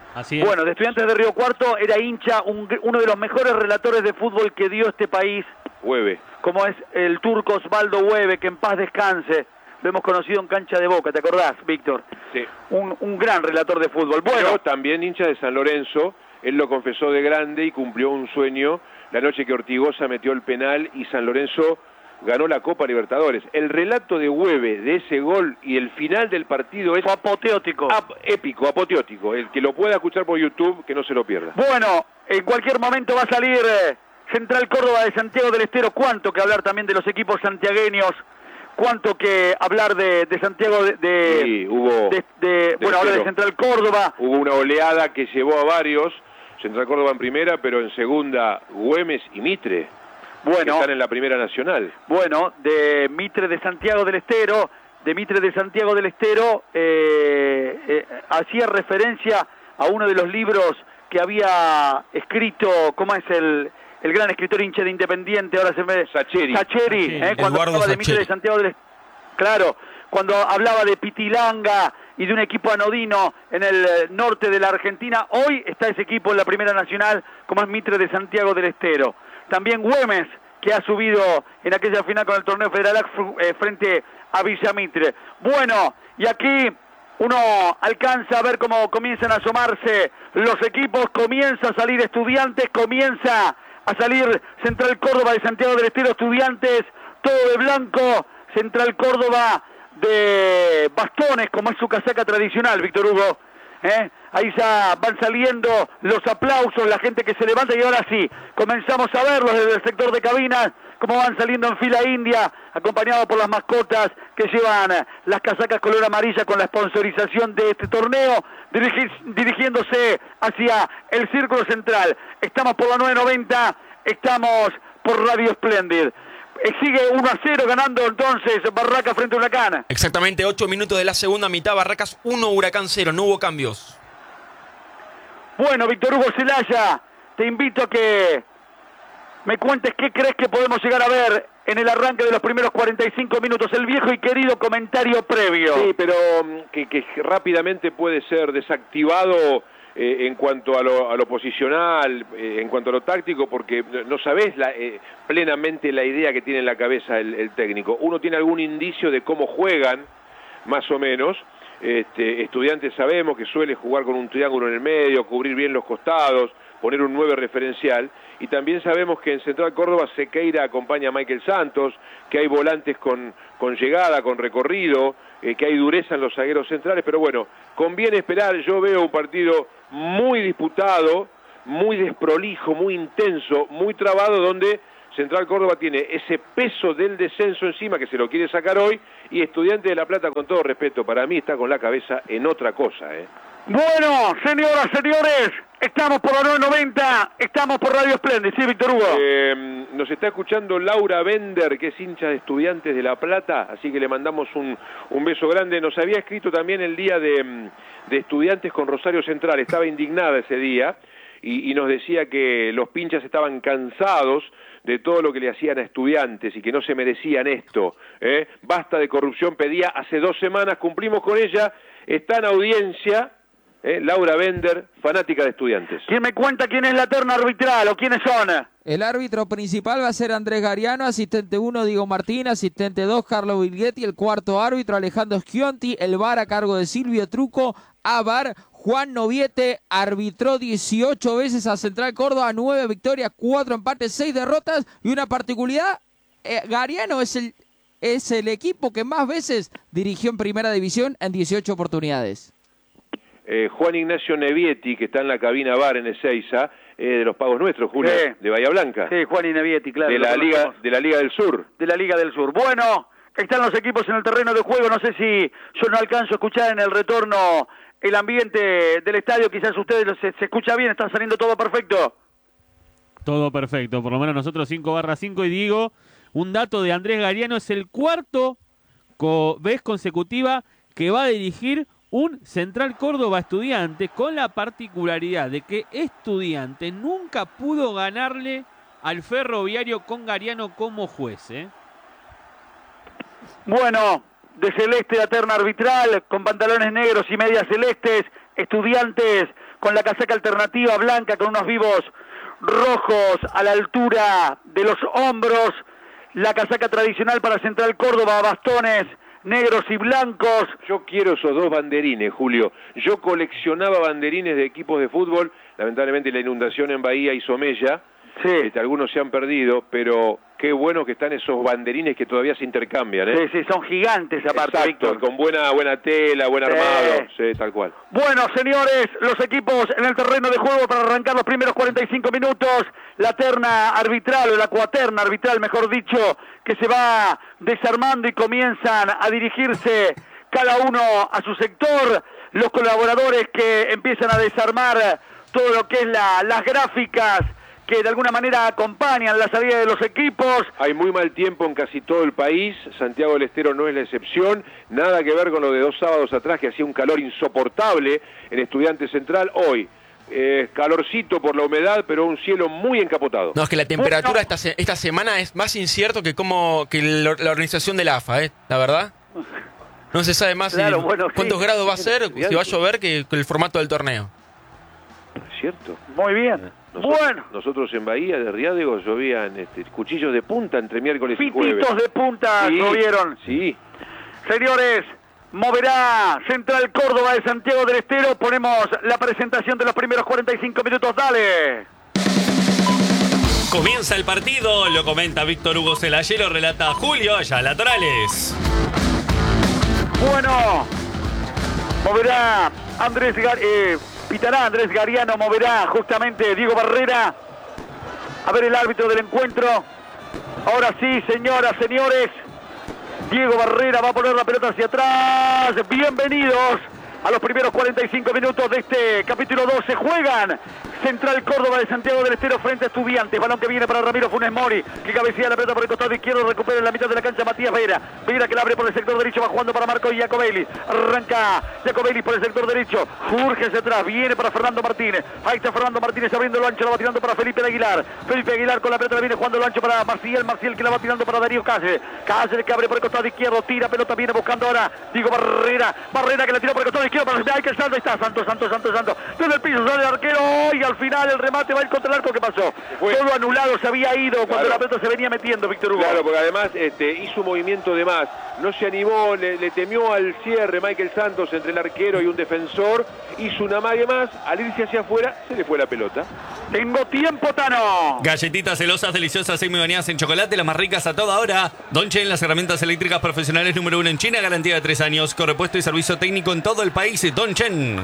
Así es. Bueno, de Estudiantes de Río Cuarto era hincha, un, uno de los mejores relatores de fútbol que dio este país, Hueve. como es el turco Osvaldo Hueve, que en paz descanse. Lo hemos conocido en cancha de Boca, ¿te acordás, Víctor? Sí. Un, un gran relator de fútbol. Bueno, Pero también hincha de San Lorenzo, él lo confesó de grande y cumplió un sueño la noche que Ortigosa metió el penal y San Lorenzo ganó la Copa Libertadores. El relato de Hueve de ese gol y el final del partido es fue apoteótico. ap épico, apoteótico. El que lo pueda escuchar por YouTube, que no se lo pierda. Bueno, en cualquier momento va a salir eh, Central Córdoba de Santiago del Estero. Cuánto que hablar también de los equipos santiagueños. Cuánto que hablar de, de Santiago de, de, Sí, hubo de, de bueno, ahora de Estero. Central Córdoba. Hubo una oleada que llevó a varios, Central Córdoba en primera, pero en segunda Güemes y Mitre, que Bueno, están en la primera nacional. bueno, de Mitre de Santiago del Estero, de Mitre de Santiago del Estero, eh, eh, hacía referencia a uno de los libros que había escrito, ¿cómo es el, el gran escritor hincha de Independiente? Ahora se me... Sacheri. Sacheri, Sacheri. eh, cuando Eduardo hablaba de Mitre Sacheri. de Santiago del Estero. Claro, cuando hablaba de Pitilanga y de un equipo anodino en el eh, norte de la Argentina, hoy está ese equipo en la primera nacional, como es Mitre de Santiago del Estero. También Güemes, que ha subido en aquella final con el torneo federal eh, frente a Villa Mitre. Bueno, y aquí uno alcanza a ver cómo comienzan a asomarse los equipos, comienza a salir Estudiantes, comienza a salir Central Córdoba de Santiago del Estero, Estudiantes, todo de blanco, Central Córdoba de bastones, como es su casaca tradicional, Víctor Hugo. ¿Eh? Ahí ya van saliendo los aplausos, la gente que se levanta, y ahora sí, comenzamos a verlos desde el sector de cabinas, como van saliendo en fila india, acompañados por las mascotas que llevan las casacas color amarilla con la sponsorización de este torneo, dirigi dirigiéndose hacia el Círculo Central. Estamos por la nueve noventa, estamos por Radio Splendid. Eh, Sigue uno a cero ganando entonces Barracas frente a Huracán. Exactamente ocho minutos de la segunda mitad, Barracas uno, Huracán cero, no hubo cambios. Bueno, Víctor Hugo Celaya, te invito a que me cuentes qué crees que podemos llegar a ver en el arranque de los primeros cuarenta y cinco minutos, el viejo y querido comentario previo. Sí, pero mm, que, que rápidamente puede ser desactivado eh, en cuanto a lo, a lo posicional, eh, en cuanto a lo táctico, porque no sabés la, eh, plenamente la idea que tiene en la cabeza el, el técnico. Uno tiene algún indicio de cómo juegan, más o menos. Este, Estudiantes sabemos que suele jugar con un triángulo en el medio, cubrir bien los costados, poner un nueve referencial, y también sabemos que en Central Córdoba Sequeira acompaña a Michael Santos, que hay volantes con, con llegada, con recorrido, eh, que hay dureza en los zagueros centrales, pero bueno, conviene esperar. Yo veo un partido muy disputado, muy desprolijo, muy intenso, muy trabado, donde Central Córdoba tiene ese peso del descenso encima, que se lo quiere sacar hoy, y Estudiantes de La Plata, con todo respeto, para mí está con la cabeza en otra cosa, ¿eh? Bueno, señoras, señores, estamos por la nueve noventa, estamos por Radio Splendid, ¿sí, Víctor Hugo? Eh, nos está escuchando Laura Bender, que es hincha de Estudiantes de La Plata, así que le mandamos un, un beso grande. Nos había escrito también el día de, de Estudiantes con Rosario Central, estaba indignada ese día, y, y nos decía que los pinchas estaban cansados de todo lo que le hacían a Estudiantes y que no se merecían esto, ¿eh? Basta de corrupción, pedía hace dos semanas, cumplimos con ella, está en audiencia, ¿eh? Laura Bender, fanática de Estudiantes. ¿Quién me cuenta quién es la terna arbitral o quiénes son? El árbitro principal va a ser Andrés Gariano, asistente uno Diego Martín, asistente dos Carlos Bilguetti, el cuarto árbitro Alejandro Schionti, el V A R a cargo de Silvio Truco, a V A R Juan Noviete, arbitró dieciocho veces a Central Córdoba, nueve victorias, cuatro empates, seis derrotas, y una particularidad, eh, Gariano es el, es el equipo que más veces dirigió en primera división en dieciocho oportunidades. Eh, Juan Ignacio Nevietti, que está en la cabina V A R en Ezeiza, eh, de los pagos nuestros, Julio, Sí. de Bahía Blanca, Sí, Juan Inevietti, claro. de lo la Liga conocemos. de la Liga del Sur. De la Liga del Sur. Bueno, están los equipos en el terreno de juego. No sé si yo no alcanzo a escuchar en el retorno el ambiente del estadio. Quizás ustedes lo- se, se escucha bien, está saliendo todo perfecto. Todo perfecto, por lo menos nosotros cinco barra cinco, y digo, un dato de Andrés Gariano, es el cuarto co vez consecutiva que va a dirigir un Central Córdoba Estudiantes, con la particularidad de que Estudiantes nunca pudo ganarle al Ferroviario con Gariano como juez, ¿eh? Bueno, de celeste la terna arbitral, con pantalones negros y medias celestes, Estudiantes con la casaca alternativa blanca, con unos vivos rojos a la altura de los hombros, la casaca tradicional para Central Córdoba, bastones negros y blancos. Yo quiero esos dos banderines, Julio. Yo coleccionaba banderines de equipos de fútbol, lamentablemente la inundación en Bahía hizo mella, sí. este, algunos se han perdido, pero qué bueno que están esos banderines que todavía se intercambian, ¿eh? Sí, sí, son gigantes aparte, Exacto, Víctor. con buena buena tela, buen Sí. armado, sí, tal cual. Bueno, señores, los equipos en el terreno de juego para arrancar los primeros cuarenta y cinco minutos, la terna arbitral, o la cuaterna arbitral, mejor dicho, que se va desarmando y comienzan a dirigirse cada uno a su sector, los colaboradores que empiezan a desarmar todo lo que es la, las gráficas que de alguna manera acompañan la salida de los equipos. Hay muy mal tiempo en casi todo el país, Santiago del Estero no es la excepción, nada que ver con lo de dos sábados atrás que hacía un calor insoportable en Estudiantes Central. Hoy, eh, calorcito por la humedad, pero un cielo muy encapotado. No, es que la temperatura Bueno. esta, se- esta semana es más incierto que como que la, la organización de la A F A, ¿eh? La verdad. No se sabe más Claro, si- bueno, sí. cuántos grados va a ser, si va a llover, que, que el formato del torneo. ¿Es cierto? Muy bien. Nosotros, Bueno. nosotros en Bahía de Riadego llovían este, cuchillos de punta entre miércoles y jueves. Pititos de punta, Sí, ¿lo vieron? Sí. Señores, moverá Central Córdoba de Santiago del Estero. Ponemos la presentación de los primeros cuarenta y cinco minutos. Dale. Comienza el partido, lo comenta Víctor Hugo Celayero, relata Julio Ayala Torales. Bueno, moverá Andrés Gar eh, pitará Andrés Gariano, moverá justamente Diego Barrera. A ver el árbitro del encuentro. Ahora sí, señoras, señores. Diego Barrera va a poner la pelota hacia atrás. Bienvenidos a los primeros cuarenta y cinco minutos de este capítulo doce. Juegan Central Córdoba de Santiago del Estero frente a Estudiantes. Balón que viene para Ramiro Funes Mori, que cabecea la pelota por el costado izquierdo, recupera en la mitad de la cancha Matías Vera. Vera que la abre por el sector derecho, va jugando para Marco Iacobelli. Arranca Iacobelli por el sector derecho, urge hacia atrás, viene para Fernando Martínez. Ahí está Fernando Martínez abriendo lo ancho, la va tirando para Felipe Aguilar. Felipe Aguilar con la pelota, la viene jugando lo ancho para Marcial. Marcial que la va tirando para Darío Cáceres. Cáceres que abre por el costado izquierdo, tira pelota, viene buscando ahora Diego Barrera. Barrera que la tiró por el costado izquierdo para Michael Santos. Ahí está Santos, Santos, Santos, Santos. Desde el piso sale el arquero y al final el remate va a ir contra el arco. ¿Qué pasó? Fue. Todo anulado, se había ido cuando Claro. la pelota se venía metiendo, Víctor Hugo. Claro, porque además este, hizo un movimiento de más, no se animó, le, le temió al cierre Michael Santos entre el arquero y un defensor, hizo una amague más, al irse hacia afuera se le fue la pelota. Tengo tiempo, Tano. Galletitas celosas, deliciosas, semi bañadas en chocolate, las más ricas a toda hora. Don Chen, las herramientas eléctricas profesionales número uno en China, garantía de tres años, con repuesto y servicio técnico en todo el país. Don Chen.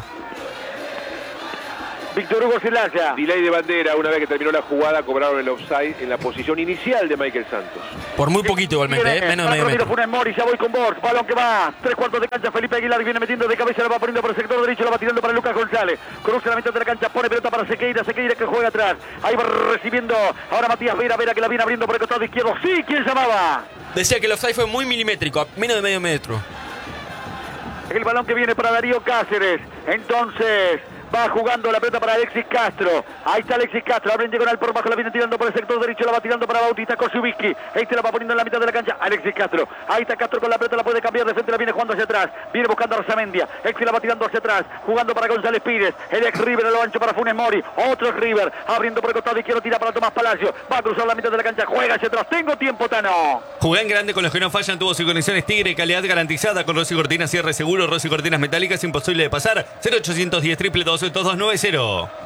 Víctor Hugo Celaya. Delay de bandera, una vez que terminó la jugada cobraron el offside en la posición inicial de Michael Santos. Por muy poquito igualmente, ¿eh? Menos de medio Ramiro metro. Funes Mori, ya voy con vos. Balón que va, tres cuartos de cancha. Felipe Aguilar viene metiendo de cabeza, la va poniendo por el sector derecho, la va tirando para Lucas González. Cruza la mitad de la cancha, pone pelota para Sequeira. Sequeira que juega atrás. Ahí va recibiendo ahora Matías Vera. Vera que la viene abriendo por el costado izquierdo. Sí, ¿quién llamaba? Decía que el offside fue muy milimétrico, a menos de medio metro. El balón que viene para Darío Cáceres. Entonces va jugando la pelota para Alexis Castro. Ahí está Alexis Castro. Abren diagonal por bajo. La viene tirando por el sector derecho. La va tirando para Bautista Kosubicki. Este la va poniendo en la mitad de la cancha. Alexis Castro. Ahí está Castro con la pelota. La puede cambiar de frente. La viene jugando hacia atrás. Viene buscando a Arzamendia. Este la va tirando hacia atrás. Jugando para González Pires. El ex River a lo ancho para Funes Mori. Otro ex River. Abriendo por el costado izquierdo. Tira para Tomás Palacio. Va a cruzar la mitad de la cancha. Juega hacia atrás. Tengo tiempo, Tano. Jugué en grande con los que no fallan, tubos y conexiones Tigre, calidad garantizada con Rosy Cortinas, cierre seguro, Rosy Cortinas metálicas, imposible de pasar. cero ochocientos diez, triple dos, dos dos nueve cero.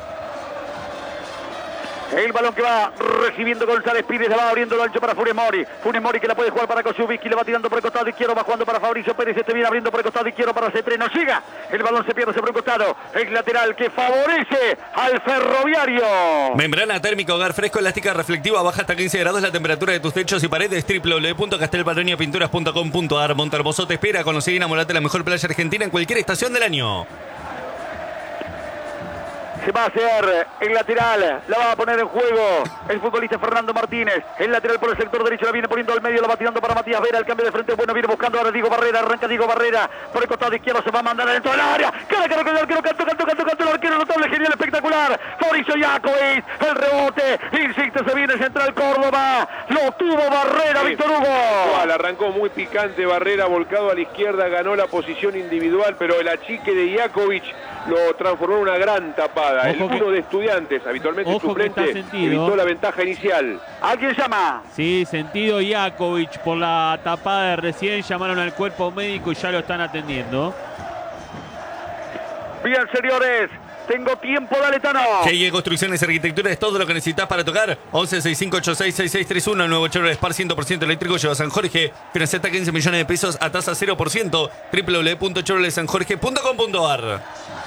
El balón que va recibiendo González Pires, le va abriendo lo ancho para Funes Mori. Funes Mori que la puede jugar para Kosubicki, le va tirando por el costado izquierdo, va jugando para Fabricio Pérez, este viene abriendo por el costado izquierdo para C tres, no llega. El balón se pierde sobre un costado, el lateral que favorece al Ferroviario. Membrana térmica, hogar fresco, elástica, reflectiva, baja hasta quince grados la temperatura de tus techos y paredes. doble u doble u doble u punto castelbaronia pinturas punto com punto a r. Montermoso te espera. Conocí y enamorate de la mejor playa argentina en cualquier estación del año. Se va a hacer el lateral, la va a poner en juego el futbolista Fernando Martínez. El lateral por el sector derecho, la viene poniendo al medio, la va tirando para Matías Vera. El cambio de frente, bueno, viene buscando ahora Diego Barrera. Arranca Diego Barrera por el costado izquierdo, se va a mandar dentro del área. Cara, cara con el arquero, canto, canto, canto, canto, el arquero notable, genial, espectacular. Fabricio Iacobelli, el rebote, insiste, se viene Central Córdoba. Lo tuvo Barrera, Sí. Víctor Hugo. Cual, arrancó muy picante Barrera, volcado a la izquierda, ganó la posición individual, pero el achique de Iakovic lo transformó en una gran tapada. Ojo el uno que- de Estudiantes, habitualmente ojo que suplente, está sentido. evitó la ventaja inicial. ¿Alguien llama? Sí, sentido Iakovic por la tapada de recién. Llamaron al cuerpo médico y ya lo están atendiendo. Bien, señores. Tengo tiempo, dale, Tano. G I E Construcciones y Arquitectura es todo lo que necesitas para tocar. once sesenta y cinco ochenta y seis sesenta y seis treinta y uno. El nuevo Chevrolet Spark cien por ciento eléctrico lleva a San Jorge. Financia hasta quince millones de pesos a tasa cero por ciento. w w w punto chevrolet san jorge punto com punto a r.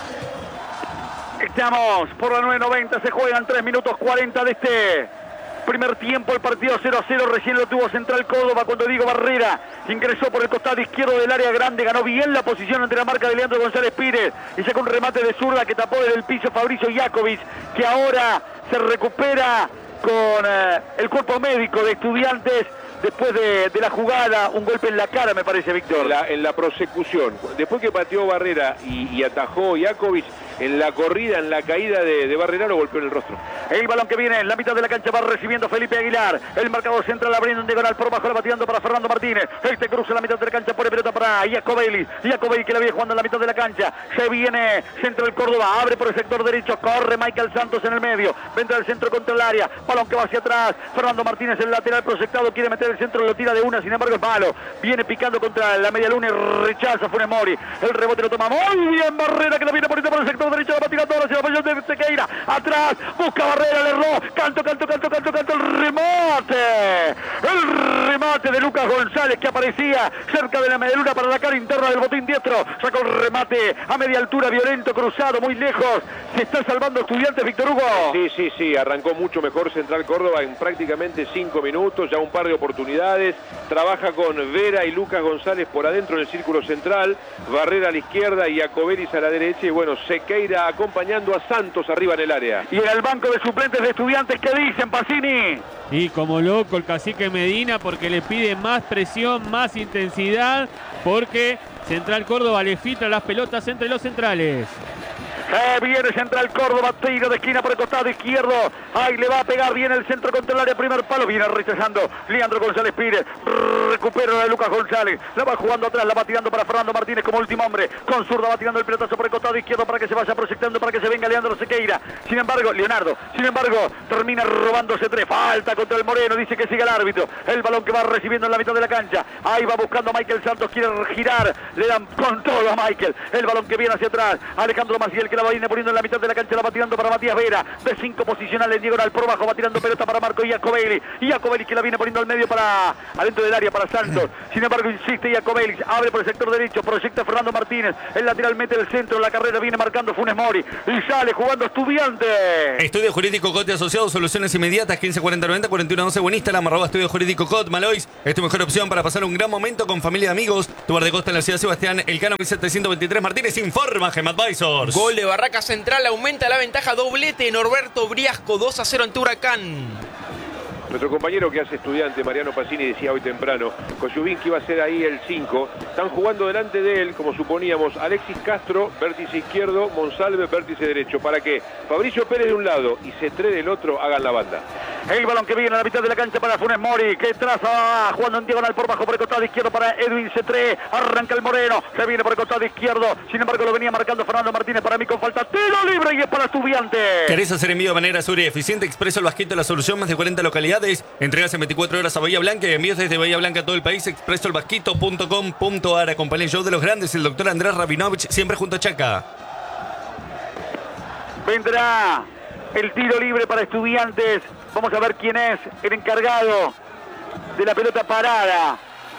Estamos por la nueve noventa. Se juegan tres minutos cuarenta de este primer tiempo. El partido cero a cero. Recién lo tuvo Central Córdoba cuando Diego Barrera ingresó por el costado izquierdo del área grande. Ganó bien la posición ante la marca de Leandro González Pires y sacó un remate de zurda que tapó desde el piso Fabricio Iakovic, que ahora se recupera con eh, el cuerpo médico de Estudiantes después de, de la jugada. Un golpe en la cara, me parece, Víctor. En la, en la prosecución, después que pateó Barrera y, y atajó Iakovic, en la corrida, en la caída de, de Barrera lo golpeó en el rostro. El balón que viene en la mitad de la cancha va recibiendo Felipe Aguilar. El marcador central abriendo un diagonal por bajo, la bateando para Fernando Martínez. Este cruza la mitad de la cancha, pone pelota para Iacovelli. Iacovelli que la viene jugando en la mitad de la cancha. Se viene Central Córdoba, abre por el sector derecho, corre Michael Santos en el medio. Vendrá el centro contra el área. Balón que va hacia atrás. Fernando Martínez, el lateral proyectado, quiere meter el centro, lo tira de una, sin embargo es malo. Viene picando contra la media luna y rechaza Funes Mori. El rebote lo toma muy bien Barrera, que la viene poniendo por el sector derecho, la va tirando ahora hacia la posición de Sequeira. Atrás, busca Barrera, le erró. Canto, canto, canto, canto, canto, el remate. El remate de Lucas González, que aparecía cerca de la media luna para la cara interna del botín diestro. Sacó el remate a media altura, violento, cruzado, muy lejos. Se está salvando Estudiantes, Víctor Hugo. Sí, sí, sí, arrancó mucho mejor Central Córdoba en prácticamente cinco minutos, ya un par de oportunidades. Trabaja con Vera y Lucas González por adentro en el círculo central. Barrera a la izquierda y Iacovelis a la derecha. Y bueno, Sequeira acompañando a Santos arriba en el área. Y en el banco de suplentes de Estudiantes, ¿qué dicen, Pacini? Y como loco el cacique Medina porque le pide más presión, más intensidad, porque Central Córdoba le filtra las pelotas entre los centrales. Eh, viene Central Córdoba, tiro de esquina por el costado izquierdo. Ahí le va a pegar bien el centro contra el área, primer palo. Viene rechazando Leandro González Pires. Recupera la de Lucas González. La va jugando atrás, la va tirando para Fernando Martínez como último hombre. Con zurda va tirando el pelotazo por el costado izquierdo para que se vaya proyectando, para que se venga Leandro Sequeira. Sin embargo, Leonardo, sin embargo, termina robándose tres. Falta contra el Moreno, dice que sigue el árbitro. El balón que va recibiendo en la mitad de la cancha. Ahí va buscando a Michael Santos, quiere girar. Le dan con todo a Michael. El balón que viene hacia atrás. Alejandro Maciel que la va viene poniendo en la mitad de la cancha, la va tirando para Matías Vera. De cinco posicional en diagonal por bajo, va tirando pelota para Marco Iacovelli. Iacovelli que la viene poniendo al medio para adentro del área para Santos. Sin embargo, insiste Iacovelli, abre por el sector derecho, proyecta Fernando Martínez. El lateral mete el centro, la carrera viene marcando Funes Mori y sale jugando Estudiantes. Estudio Jurídico Cote Asociado, soluciones inmediatas, quince cuarenta noventa, cuarenta y uno doce, buen Instagram, arroba Estudio Jurídico Cot, Malois. Es tu mejor opción para pasar un gran momento con familia y amigos. Tu bar de costa en la ciudad de Sebastián, Elcano mil setecientos veintitrés Martínez, informa Gem Advisors. Gol de Barraca Central, aumenta la ventaja, doblete Norberto Briasco, dos a cero ante Huracán. Nuestro compañero que hace Estudiante, Mariano Pacini, decía hoy temprano, Koyubinski va a ser ahí el cinco. Están jugando delante de él, como suponíamos, Alexis Castro, vértice izquierdo, Monsalve, vértice derecho, para que Fabricio Pérez de un lado y Cetré del otro hagan la banda. El balón que viene a la mitad de la cancha para Funes Mori, que traza jugando en diagonal por bajo por el costado izquierdo para Edwin Cetré. Arranca el Moreno, se viene por el costado izquierdo. Sin embargo, lo venía marcando Fernando Martínez para mí con falta. Tiro libre y es para Estudiantes. ¿Querés hacer envío de manera segura y eficiente? Expreso el Basquito, la solución, más de cuarenta localidades. Entregas en veinticuatro horas a Bahía Blanca y envíos desde Bahía Blanca a todo el país. expreso el basquito punto com punto a r. Acompaña el show de los grandes, el doctor Andrés Rabinovich, siempre junto a Chaca. Vendrá el tiro libre para Estudiantes. Vamos a ver quién es el encargado de la pelota parada.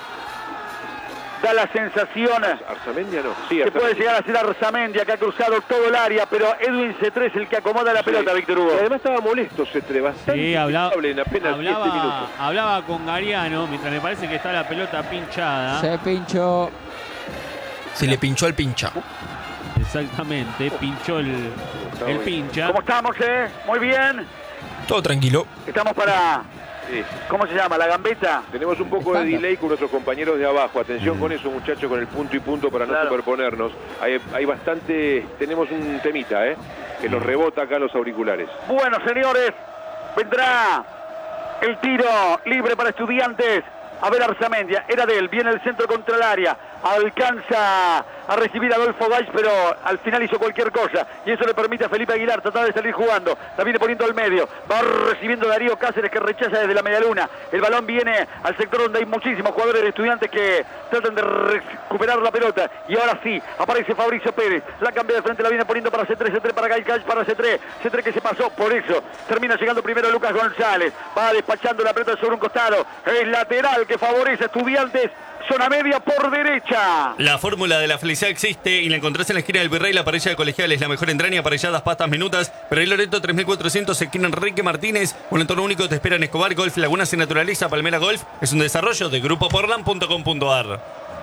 Da la sensación Arzamendia no. Sí, que Arzamendia. puede llegar a ser Arzamendia, que ha cruzado todo el área, pero Edwin Cetré es el que acomoda la pelota, Sí. Víctor Hugo. Y además estaba molesto Cetré, bastante Sí, hablaba, inestable en apenas siete hablaba, minutos. hablaba con Gariano, mientras me parece que está la pelota pinchada. Se pinchó. Se le pinchó al pincha. Exactamente, pinchó el, el pincha. ¿Cómo estamos, eh? Muy bien. Todo tranquilo. Estamos para, Sí. ¿cómo se llama? La gambeta. Tenemos un poco de Estándar. delay con nuestros compañeros de abajo. Atención con eso, muchachos, con el punto y punto para no Claro. superponernos. Hay, hay bastante, tenemos un temita, ¿eh? Que nos rebota acá los auriculares. Bueno, señores, vendrá El tiro libre para Estudiantes. A ver, Arzamendia, era de él, viene el centro contra el área, alcanza a recibir a Adolfo Gais, pero al final hizo cualquier cosa, y eso le permite a Felipe Aguilar tratar de salir jugando, la viene poniendo al medio, va recibiendo Darío Cáceres, que rechaza desde la medialuna, el balón viene al sector donde hay muchísimos jugadores de Estudiantes que tratan de recuperar la pelota, y ahora sí, aparece Fabricio Pérez, la cambia de frente, la viene poniendo para C tres, C tres para Gais, Gais para C tres, C tres que se pasó, por eso termina llegando primero Lucas González, va despachando la pelota sobre un costado, es lateral que favorece a Estudiantes, zona media por derecha. La fórmula de la felicidad existe y la encontrás en la esquina del Virrey, la parrilla de colegiales, la mejor entraña, aparelladas, pastas, minutas. Virrey Loreto tres mil cuatrocientos, esquina Enrique Martínez. Un entorno único te espera en Escobar, Golf, Lagunas y Naturaleza, Palmera Golf. Es un desarrollo de grupo portland punto com punto ar.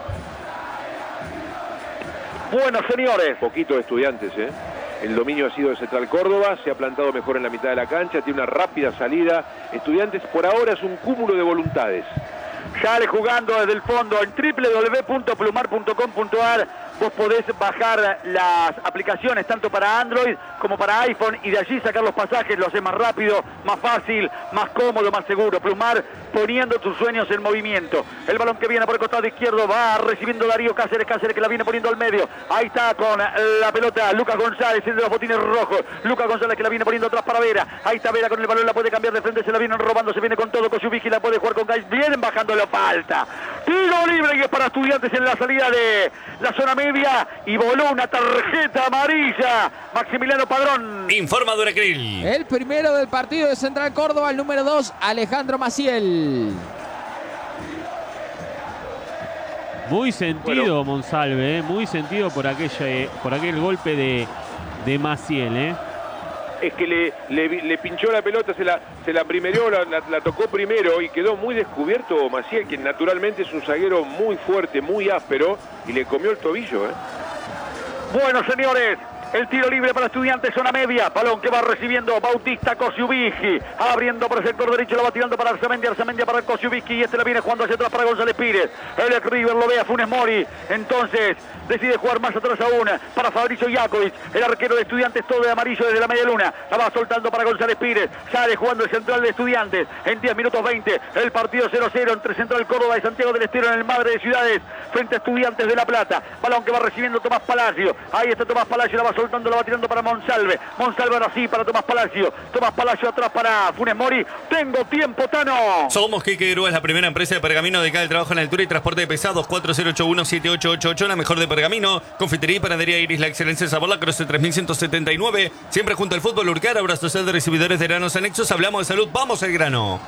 Bueno, señores. Poquito de Estudiantes, ¿eh? El dominio ha sido de Central Córdoba, se ha plantado mejor en la mitad de la cancha, tiene una rápida salida. Estudiantes por ahora es un cúmulo de voluntades. Sale jugando desde el fondo en doble u doble u doble u punto plumar punto com punto ar. Vos podés bajar las aplicaciones tanto para Android como para iPhone y de allí sacar los pasajes, lo hace más rápido, más fácil, más cómodo, más seguro. Plumar poniendo tus sueños en movimiento. El balón que viene por el costado izquierdo va recibiendo Darío Cáceres, Cáceres que la viene poniendo al medio. Ahí está con la pelota Lucas González, el de los botines rojos. Lucas González que la viene poniendo atrás para Vera. Ahí está Vera con el balón, la puede cambiar de frente, se la vienen robando, se viene con todo. Kosubiki la puede jugar con Gais, vienen bajando la falta. Tiro libre y es para Estudiantes en la salida de la zona media. Y voló una tarjeta amarilla. Maximiliano Padrón. Informa Duracril. El primero del partido de Central Córdoba, el número dos, Alejandro Maciel. Muy sentido, bueno, Monsalve, ¿eh? Muy sentido por, aquella, por aquel golpe de, de Maciel, ¿eh? Es que le, le, le pinchó la pelota, se la, se la primerió, la, la, la tocó primero y quedó muy descubierto Maciel, que naturalmente es un zaguero muy fuerte, muy áspero, y le comió el tobillo, ¿eh? Bueno, señores, el tiro libre para Estudiantes, zona media. Balón que va recibiendo Bautista Kosubiki. Abriendo por el sector derecho, lo va tirando para Arzamendia. Arzamendia para Kosubiki. Y este la viene jugando hacia atrás para González Pires. El River lo ve a Funes Mori. Entonces decide jugar más atrás aún para Fabricio Jakovic. El arquero de Estudiantes, todo de amarillo desde la media luna. La va soltando para González Pires. Sale jugando el central de Estudiantes. En diez minutos veinte. El partido cero cero entre Central Córdoba y Santiago del Estero en el Madre de Ciudades. Frente a Estudiantes de La Plata. Balón que va recibiendo Tomás Palacio. Ahí está Tomás Palacio. La va soltando, la va tirando para Monsalve. Monsalve ahora sí para Tomás Palacio. Tomás Palacio atrás para Funes Mori. Tengo tiempo, Tano. Somos Quique Grúa, es la primera empresa de pergamino dedicada al trabajo en altura y transporte de pesados. Cuatro cero ocho uno siete ocho ocho ocho, la mejor de pergamino. Confitería y panadería Iris, la excelencia de sabor, la Croce tres mil ciento setenta y nueve. Siempre junto al fútbol Urcar, Obra Social de Recibidores de Granos Anexos. Hablamos de salud, vamos al grano.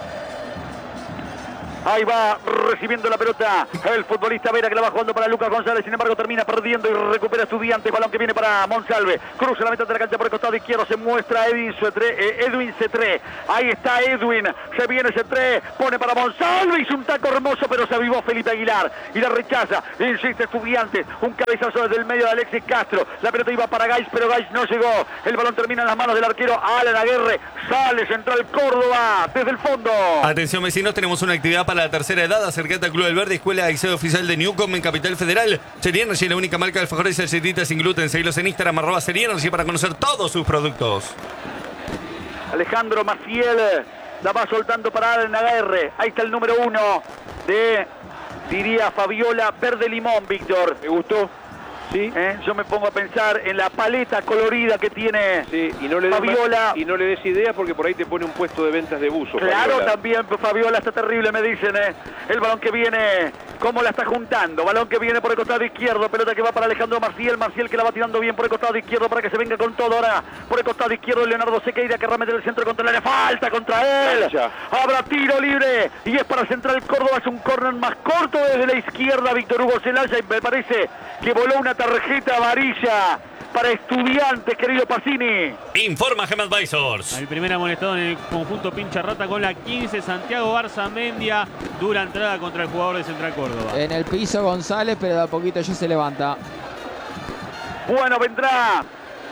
Ahí va recibiendo la pelota el futbolista Vera, que la va jugando para Lucas González. Sin embargo termina perdiendo y recupera Estudiantes. Balón que viene para Monsalve. Cruza la mitad de la cancha por el costado izquierdo. Se muestra Edwin Cetré, eh, Edwin Cetré. Ahí está Edwin. Se viene Cetré. Pone para Monsalve. Hizo un taco hermoso, pero se avivó Felipe Aguilar. Y la rechaza. Insiste Estudiantes. Un cabezazo desde el medio de Alexis Castro. La pelota iba para Gais, pero Gais no llegó. El balón termina en las manos del arquero Alan Aguerre. Sale Central Córdoba desde el fondo. Atención vecinos, tenemos una actividad para la tercera edad. Acercate al Club del Verde, Escuela de Excedo Oficial de Newcom en Capital Federal. Serienergy, la única marca de alfajores y galletitas sin gluten. Seguilos en Instagram, arroba Serienergy, para conocer todos sus productos. Alejandro Maciel la va soltando para Alan Aguerre. Ahí está el número uno de, diría Fabiola, Verde Limón, Víctor. Me gustó. Sí. ¿Eh? Yo me pongo a pensar en la paleta colorida que tiene sí, y no le des Fabiola. Más, y no le des idea porque por ahí te pone un puesto de ventas de buzo. Claro, Fabiola. También Fabiola está terrible, me dicen. ¿eh? El balón que viene, cómo la está juntando. Balón que viene por el costado izquierdo. Pelota que va para Alejandro Maciel. Maciel que la va tirando bien por el costado izquierdo para que se venga con todo. Ahora por el costado izquierdo Leonardo Sequeira que remete el centro contra el área. Falta contra él. Ya. Habrá tiro libre. Y es para Central Córdoba. Es un córner más corto desde la izquierda. Víctor Hugo Celaya. Y me parece que voló una tarjeta amarilla para Estudiantes, querido Pacini. Informa Gem Advisors. El primer amonestado en el conjunto pincha rata con la quince, Santiago Arzamendia. Dura entrada contra el jugador de Central Córdoba. En el piso González, pero de a poquito ya se levanta. Bueno, vendrá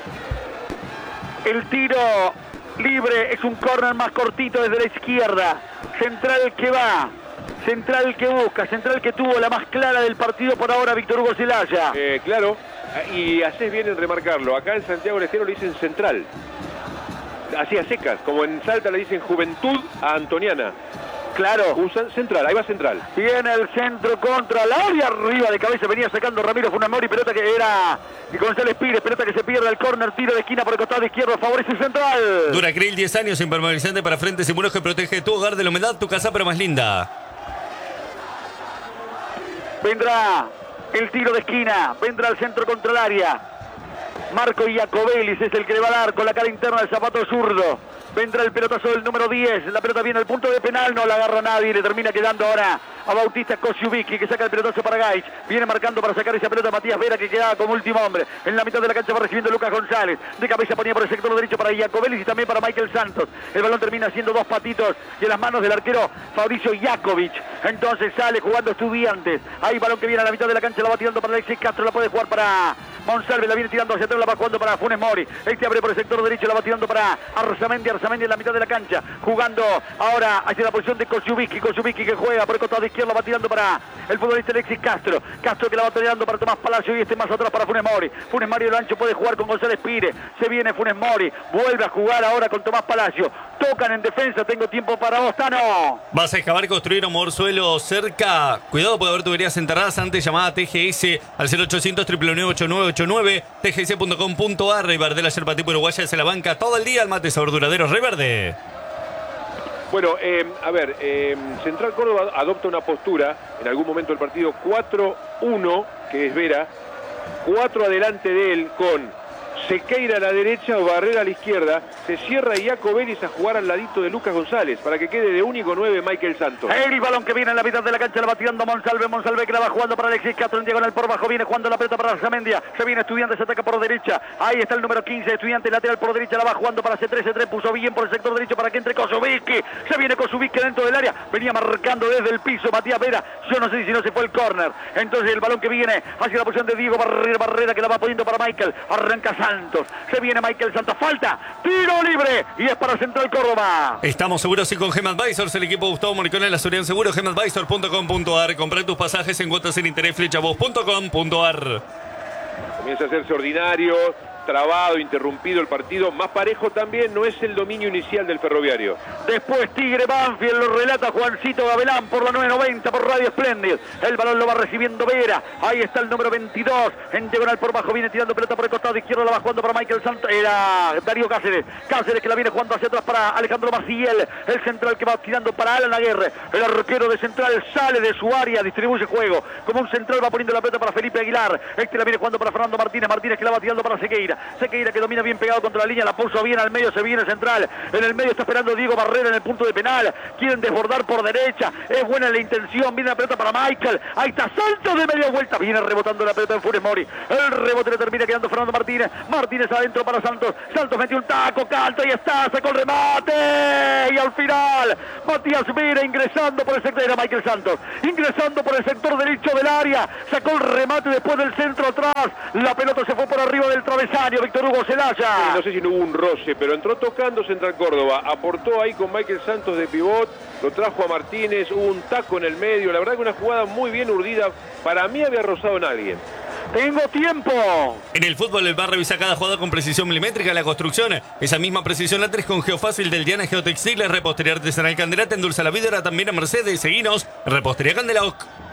el tiro libre. Es un córner más cortito desde la izquierda. Central que va. Central que busca, Central que tuvo la más clara del partido por ahora, Víctor Hugo Celaya. Eh, claro, y haces bien en remarcarlo. Acá en Santiago del Estero le dicen Central. así a secas, como en Salta le dicen juventud a Antoniana. Claro. Usan central, ahí va central. Viene el centro contra el área, arriba de cabeza venía sacando Ramiro Funes Mori, pelota que era y González Pires, pelota que se pierde el córner, tiro de esquina por el costado izquierdo, favorece Central. Duracril, diez años, impermeabilizante para frentes y muros que protege tu hogar de la humedad, tu casa pero más linda. Vendrá el tiro de esquina, vendrá el centro contra el área. Marco Iacobelis es el que le va a dar con la cara interna del zapato zurdo. Vendrá el pelotazo del número diez. La pelota viene al punto de penal. No la agarra nadie. Le termina quedando ahora a Bautista Kosiubicki, que saca el pelotazo para Gaich. Viene marcando para sacar esa pelota Matías Vera, que quedaba como último hombre. En la mitad de la cancha va recibiendo Lucas González. De cabeza ponía por el sector derecho para Iacobelis y también para Michael Santos. El balón termina siendo dos patitos y en las manos del arquero Fabricio Jakovic. Entonces sale jugando Estudiantes. Hay balón que viene a la mitad de la cancha. La va tirando para Alexis Castro. La puede jugar para Monsalve. La viene tirando hacia atrás. La va jugando para Funes Mori. Este abre por el sector derecho. La va tirando para Arzamendi. Arzamendi en la mitad de la cancha. Jugando ahora hacia la posición de Kosiubicki. Kosiubicki que juega por el costado izquierdo. Va tirando para el futbolista Alexis Castro. Castro que la va tirando para Tomás Palacio y este más atrás para Funes Mori. Funes Mori Lancho puede jugar con González Pires. Se viene Funes Mori. Vuelve a jugar ahora con Tomás Palacio. Tocan en defensa. Tengo tiempo para vos, Tano. Vas a excavar, construir o mover suelo cerca. Cuidado, puede haber tuberías enterradas. Antes llamada T G S al cero ochocientos, nueve nueve ocho nueve ocho nueve. T G S punto com punto a r. Rivardel, la yerba tipo uruguaya, se la banca todo el día. El mate sabor duradero. Riverde. Bueno, eh, a ver, eh, Central Córdoba adopta una postura en algún momento del partido cuatro uno, que es Vera, cuatro adelante de él con Sequeira a la derecha o Barrera a la izquierda. Se cierra Iacobelis a jugar al ladito de Lucas González para que quede de único nueve Michael Santos. El balón que viene en la mitad de la cancha la va tirando Monsalve. Monsalve que la va jugando para Alexis Castro en diagonal por bajo. Viene jugando la pelota para Arzamendia. Se viene Estudiantes, se ataca por derecha. Ahí está el número quince. Estudiantes lateral por derecha. La va jugando para C tres. C tres puso bien por el sector derecho para que entre Kosiubicki. Se viene Kosiubicki dentro del área. Venía marcando desde el piso Matías Vera. Yo no sé si no se fue el córner. Entonces el balón que viene hacia la posición de Diego Barrera. Barrera que la va poniendo para Michael. Arranca Santos. Se viene Michael Santos. Falta. Tiro libre. Y es para Central Córdoba. Estamos seguros y con Gem Advisors, el equipo Gustavo Moricón en la seguridad en seguro. Gem Advisor punto com punto a r. Comprar tus pasajes en cuotas sin interés. Flechavos punto com punto a r. Comienza a hacerse ordinario, trabado, interrumpido el partido. Más parejo también no es el dominio inicial del Ferroviario. Después Tigre Banfield, lo relata Juancito Gavilán por la nueve noventa por Radio Splendid. El balón lo va recibiendo Vera. Ahí está el número veintidós. En diagonal por bajo viene tirando pelota por el costado izquierdo. La va jugando para Michael Santos. Era Darío Cáceres. Cáceres que la viene jugando hacia atrás para Alejandro Maciel. El central que va tirando para Alan Aguirre. El arquero de Central sale de su área, distribuye juego. Como un central va poniendo la pelota para Felipe Aguilar. Este la viene jugando para Fernando Martínez. Martínez que la va tirando para Sequeira. Sequeira que domina bien pegado contra la línea. La puso bien al medio. Se viene Central. En el medio está esperando Diego Barrera en el punto de penal. Quieren desbordar por derecha. Es buena la intención. Viene la pelota para Michael. Ahí está Santos de media vuelta. Viene rebotando la pelota en Funes Mori. El rebote le termina quedando Fernando Martínez. Martínez adentro para Santos. Santos metió un taco. Calta y está. Sacó el remate. Y al final Matías Vera ingresando por el sector. Era Michael Santos. Ingresando por el sector derecho del área. Sacó el remate después del centro atrás. La pelota se fue por arriba del travesaño. Víctor Hugo Celaya. Sí, no sé si no hubo un roce, pero entró tocando Central Córdoba. Aportó ahí con Michael Santos de pivot. Lo trajo a Martínez. Hubo un taco en el medio. La verdad que una jugada muy bien urdida. Para mí había rozado en alguien. Tengo tiempo. En el fútbol el va a revisar cada jugada con precisión milimétrica. La construcción, esa misma precisión la tres con Geofácil del Diana Geotextiles. Repostería artesanal Candelata. Endulza la vida, ahora también a Mercedes. Seguinos. Repostería Candelac.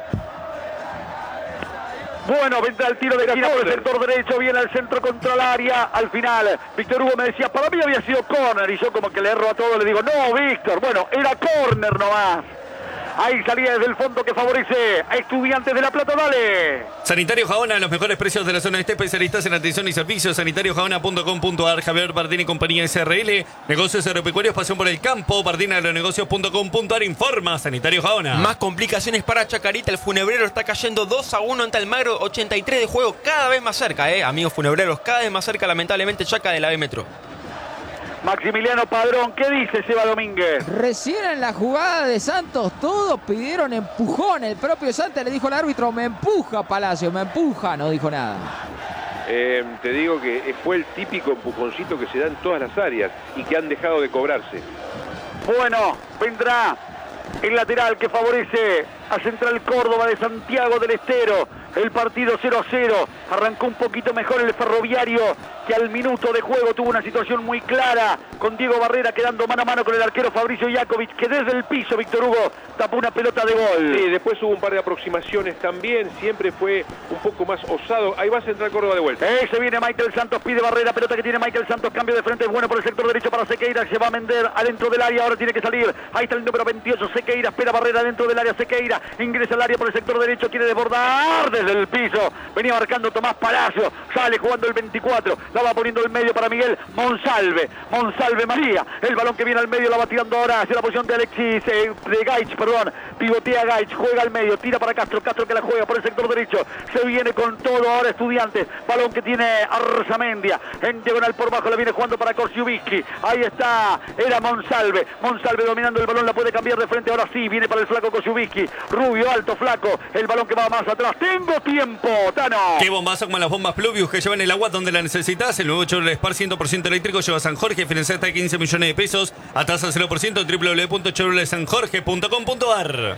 Bueno, vendrá el tiro de esquina por el sector derecho, viene al centro contra el área. Al final, Víctor Hugo me decía, para mí había sido córner. Y yo como que le erro a todo, le digo, no, Víctor. Bueno, era córner nomás. Ahí salía desde el fondo que favorece a Estudiantes de La Plata, dale. Sanitario Jaona, los mejores precios de la zona este, especialistas en atención y servicios. sanitario jaona punto com punto a r. Javier Bardini y compañía S R L. Negocios agropecuarios, pasión por el campo. Bardini agronegocios punto com punto a r. Informa Sanitario Jaona. Más complicaciones para Chacarita. El funebrero está cayendo dos a uno ante Almagro. ochenta y tres de juego, cada vez más cerca, eh. Amigos funebreros, cada vez más cerca, lamentablemente, Chaca de la B Metro. Maximiliano Padrón, ¿qué dice Seba Domínguez? Recién en la jugada de Santos todos pidieron empujón. El propio Santos le dijo al árbitro, me empuja Palacio, me empuja. No dijo nada. Eh, te digo que fue el típico empujoncito que se da en todas las áreas y que han dejado de cobrarse. Bueno, vendrá el lateral que favorece a Central Córdoba de Santiago del Estero. el partido cero a cero. Arrancó un poquito mejor el Ferroviario, que al minuto de juego tuvo una situación muy clara, con Diego Barrera quedando mano a mano con el arquero Fabricio Jakovic, que desde el piso, Víctor Hugo, tapó una pelota de gol. Sí, después hubo un par de aproximaciones también, siempre fue un poco más osado. Ahí va Central Córdoba de vuelta. Eh, se viene Michael Santos, pide Barrera, pelota que tiene Michael Santos, cambio de frente, es bueno por el sector derecho para Sequeira, se va a vender adentro del área, ahora tiene que salir. Ahí está el número veintiocho, Sequeira, espera Barrera dentro del área, Sequeira, ingresa al área por el sector derecho, quiere desbordar desde el piso, venía marcando Tomás Palacio, sale jugando el veinticuatro, la va poniendo el medio para Miguel Monsalve, Monsalve María, el balón que viene al medio la va tirando ahora hacia la posición de Alexis, eh, de Gaich, perdón, pivotea Gaich, juega al medio, tira para Castro, Castro que la juega por el sector derecho, se viene con todo ahora Estudiantes, balón que tiene Arzamendia, en diagonal por bajo la viene jugando para Korsiubicki, ahí está, era Monsalve, Monsalve dominando el balón, la puede cambiar de frente, ahora sí, viene para el flaco Korsiubicki, rubio, alto, flaco, el balón que va más atrás, tengo tiempo, Tano. Qué bombazo como las bombas Pluvius que llevan el agua donde la necesitas. El nuevo Chevrolet Spark cien por ciento eléctrico lleva a San Jorge, financia hasta quince millones de pesos a tasa cero por ciento en doble u doble u doble u punto chevrolet san jorge punto com punto a r.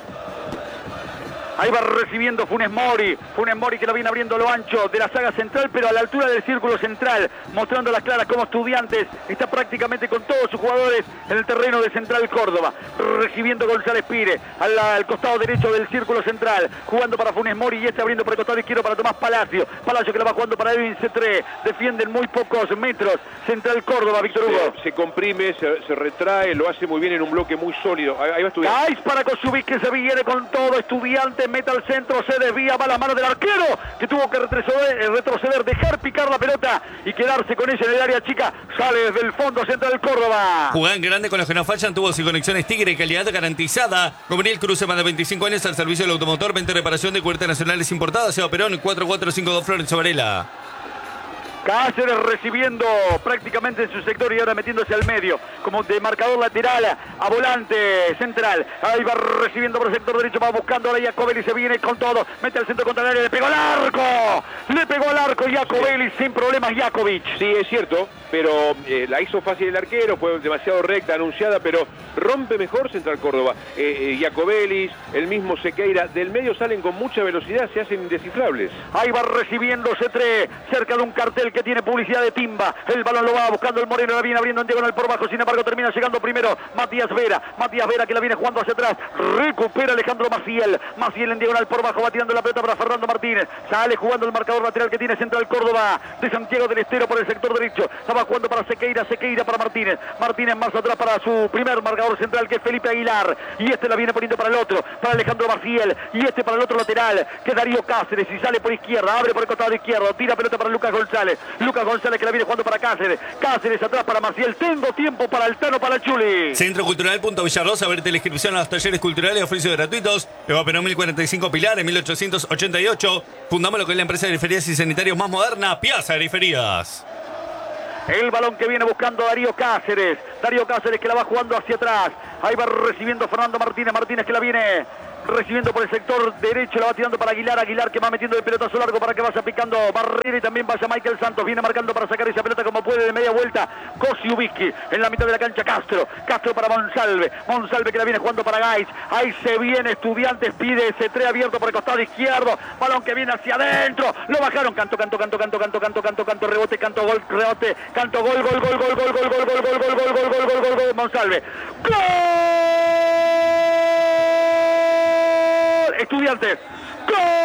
Ahí va recibiendo Funes Mori, Funes Mori que lo viene abriendo lo ancho de la saga central, pero a la altura del círculo central, mostrando las claras como Estudiantes, está prácticamente con todos sus jugadores en el terreno de Central Córdoba, recibiendo González Pire, al, al costado derecho del círculo central, jugando para Funes Mori y este abriendo por el costado izquierdo para Tomás Palacio, Palacio que la va jugando para Edwin Cetré, defienden muy pocos metros, Central Córdoba, Víctor Hugo. Se, se comprime, se, se retrae, lo hace muy bien en un bloque muy sólido, ahí, ahí va Estudiantes. Gais para Kosubic que se viene con todo, Estudiantes mete al centro, se desvía, va a la mano del arquero que tuvo que retroceder, retroceder, dejar picar la pelota y quedarse con ella en el área chica, sale desde el fondo Central Córdoba. Jugada en grande con los que no fallan, tuvo sin conexiones Tigre y calidad garantizada. Gabriel Cruz, más de veinticinco años al servicio del automotor, venta y reparación de cubiertas nacionales importadas, Seba Perón, cuatro cuatro cinco dos Florencio Varela. Cáceres recibiendo prácticamente en su sector y ahora metiéndose al medio, como de marcador lateral a volante central. Ahí va recibiendo por el sector derecho, va buscando ahora Jacobelli, se viene con todo, mete al centro contra el área, le pegó al arco, le pegó al arco Jacobelli sin problemas Jakovic. Sí, es cierto, pero eh, la hizo fácil el arquero, fue demasiado recta, anunciada, pero rompe mejor Central Córdoba. Eh, eh, Jacobelli, el mismo Sequeira, del medio salen con mucha velocidad, se hacen indescifrables. Ahí va recibiendo Cetré, cerca de un cartel que tiene publicidad de timba, el balón lo va buscando el Moreno, la viene abriendo en diagonal por bajo, sin embargo termina llegando primero Matías Vera, Matías Vera que la viene jugando hacia atrás, recupera Alejandro Maciel, Maciel en diagonal por bajo, va tirando la pelota para Fernando Martínez, sale jugando el marcador lateral que tiene Central Córdoba de Santiago del Estero por el sector derecho, estaba jugando para Sequeira, Sequeira para Martínez, Martínez más atrás para su primer marcador central que es Felipe Aguilar, y este la viene poniendo para el otro, para Alejandro Maciel, y este para el otro lateral, que es Darío Cáceres, y sale por izquierda, abre por el costado izquierdo, tira pelota para Lucas González, Lucas González que la viene jugando para Cáceres, Cáceres atrás para Maciel, tengo tiempo para el Tano, para el Chuli. Centro Cultural Punto Villarrosa, verte la inscripción a los talleres culturales, oficios gratuitos, Eva Perón mil cuarenta y cinco Pilar en mil ochocientos ochenta y ocho, fundamos lo que es la empresa de griferías y sanitarios más moderna, Piazza Griferías. El balón que viene buscando Darío Cáceres, Darío Cáceres que la va jugando hacia atrás, ahí va recibiendo Fernando Martínez, Martínez que la viene recibiendo por el sector derecho, la va tirando para Aguilar, Aguilar que va metiendo el pelotazo largo para que vaya picando Barrera y también vaya Michael Santos, viene marcando para sacar esa pelota como puede de media vuelta, Kossiubicki en la mitad de la cancha, Castro, Castro para Monsalve, Monsalve que la viene jugando para Gais, ahí se viene Estudiantes, pide ese tres abierto por el costado izquierdo, balón que viene hacia adentro, lo bajaron, canto, canto, canto, canto, canto, canto, canto, canto, rebote, canto, gol, rebote, canto, gol, gol, gol, gol, gol, gol, gol, gol, gol, gol, gol, gol, gol, gol, gol, gol, Monsalve, ¡gol! Estudiantes, ¡gol!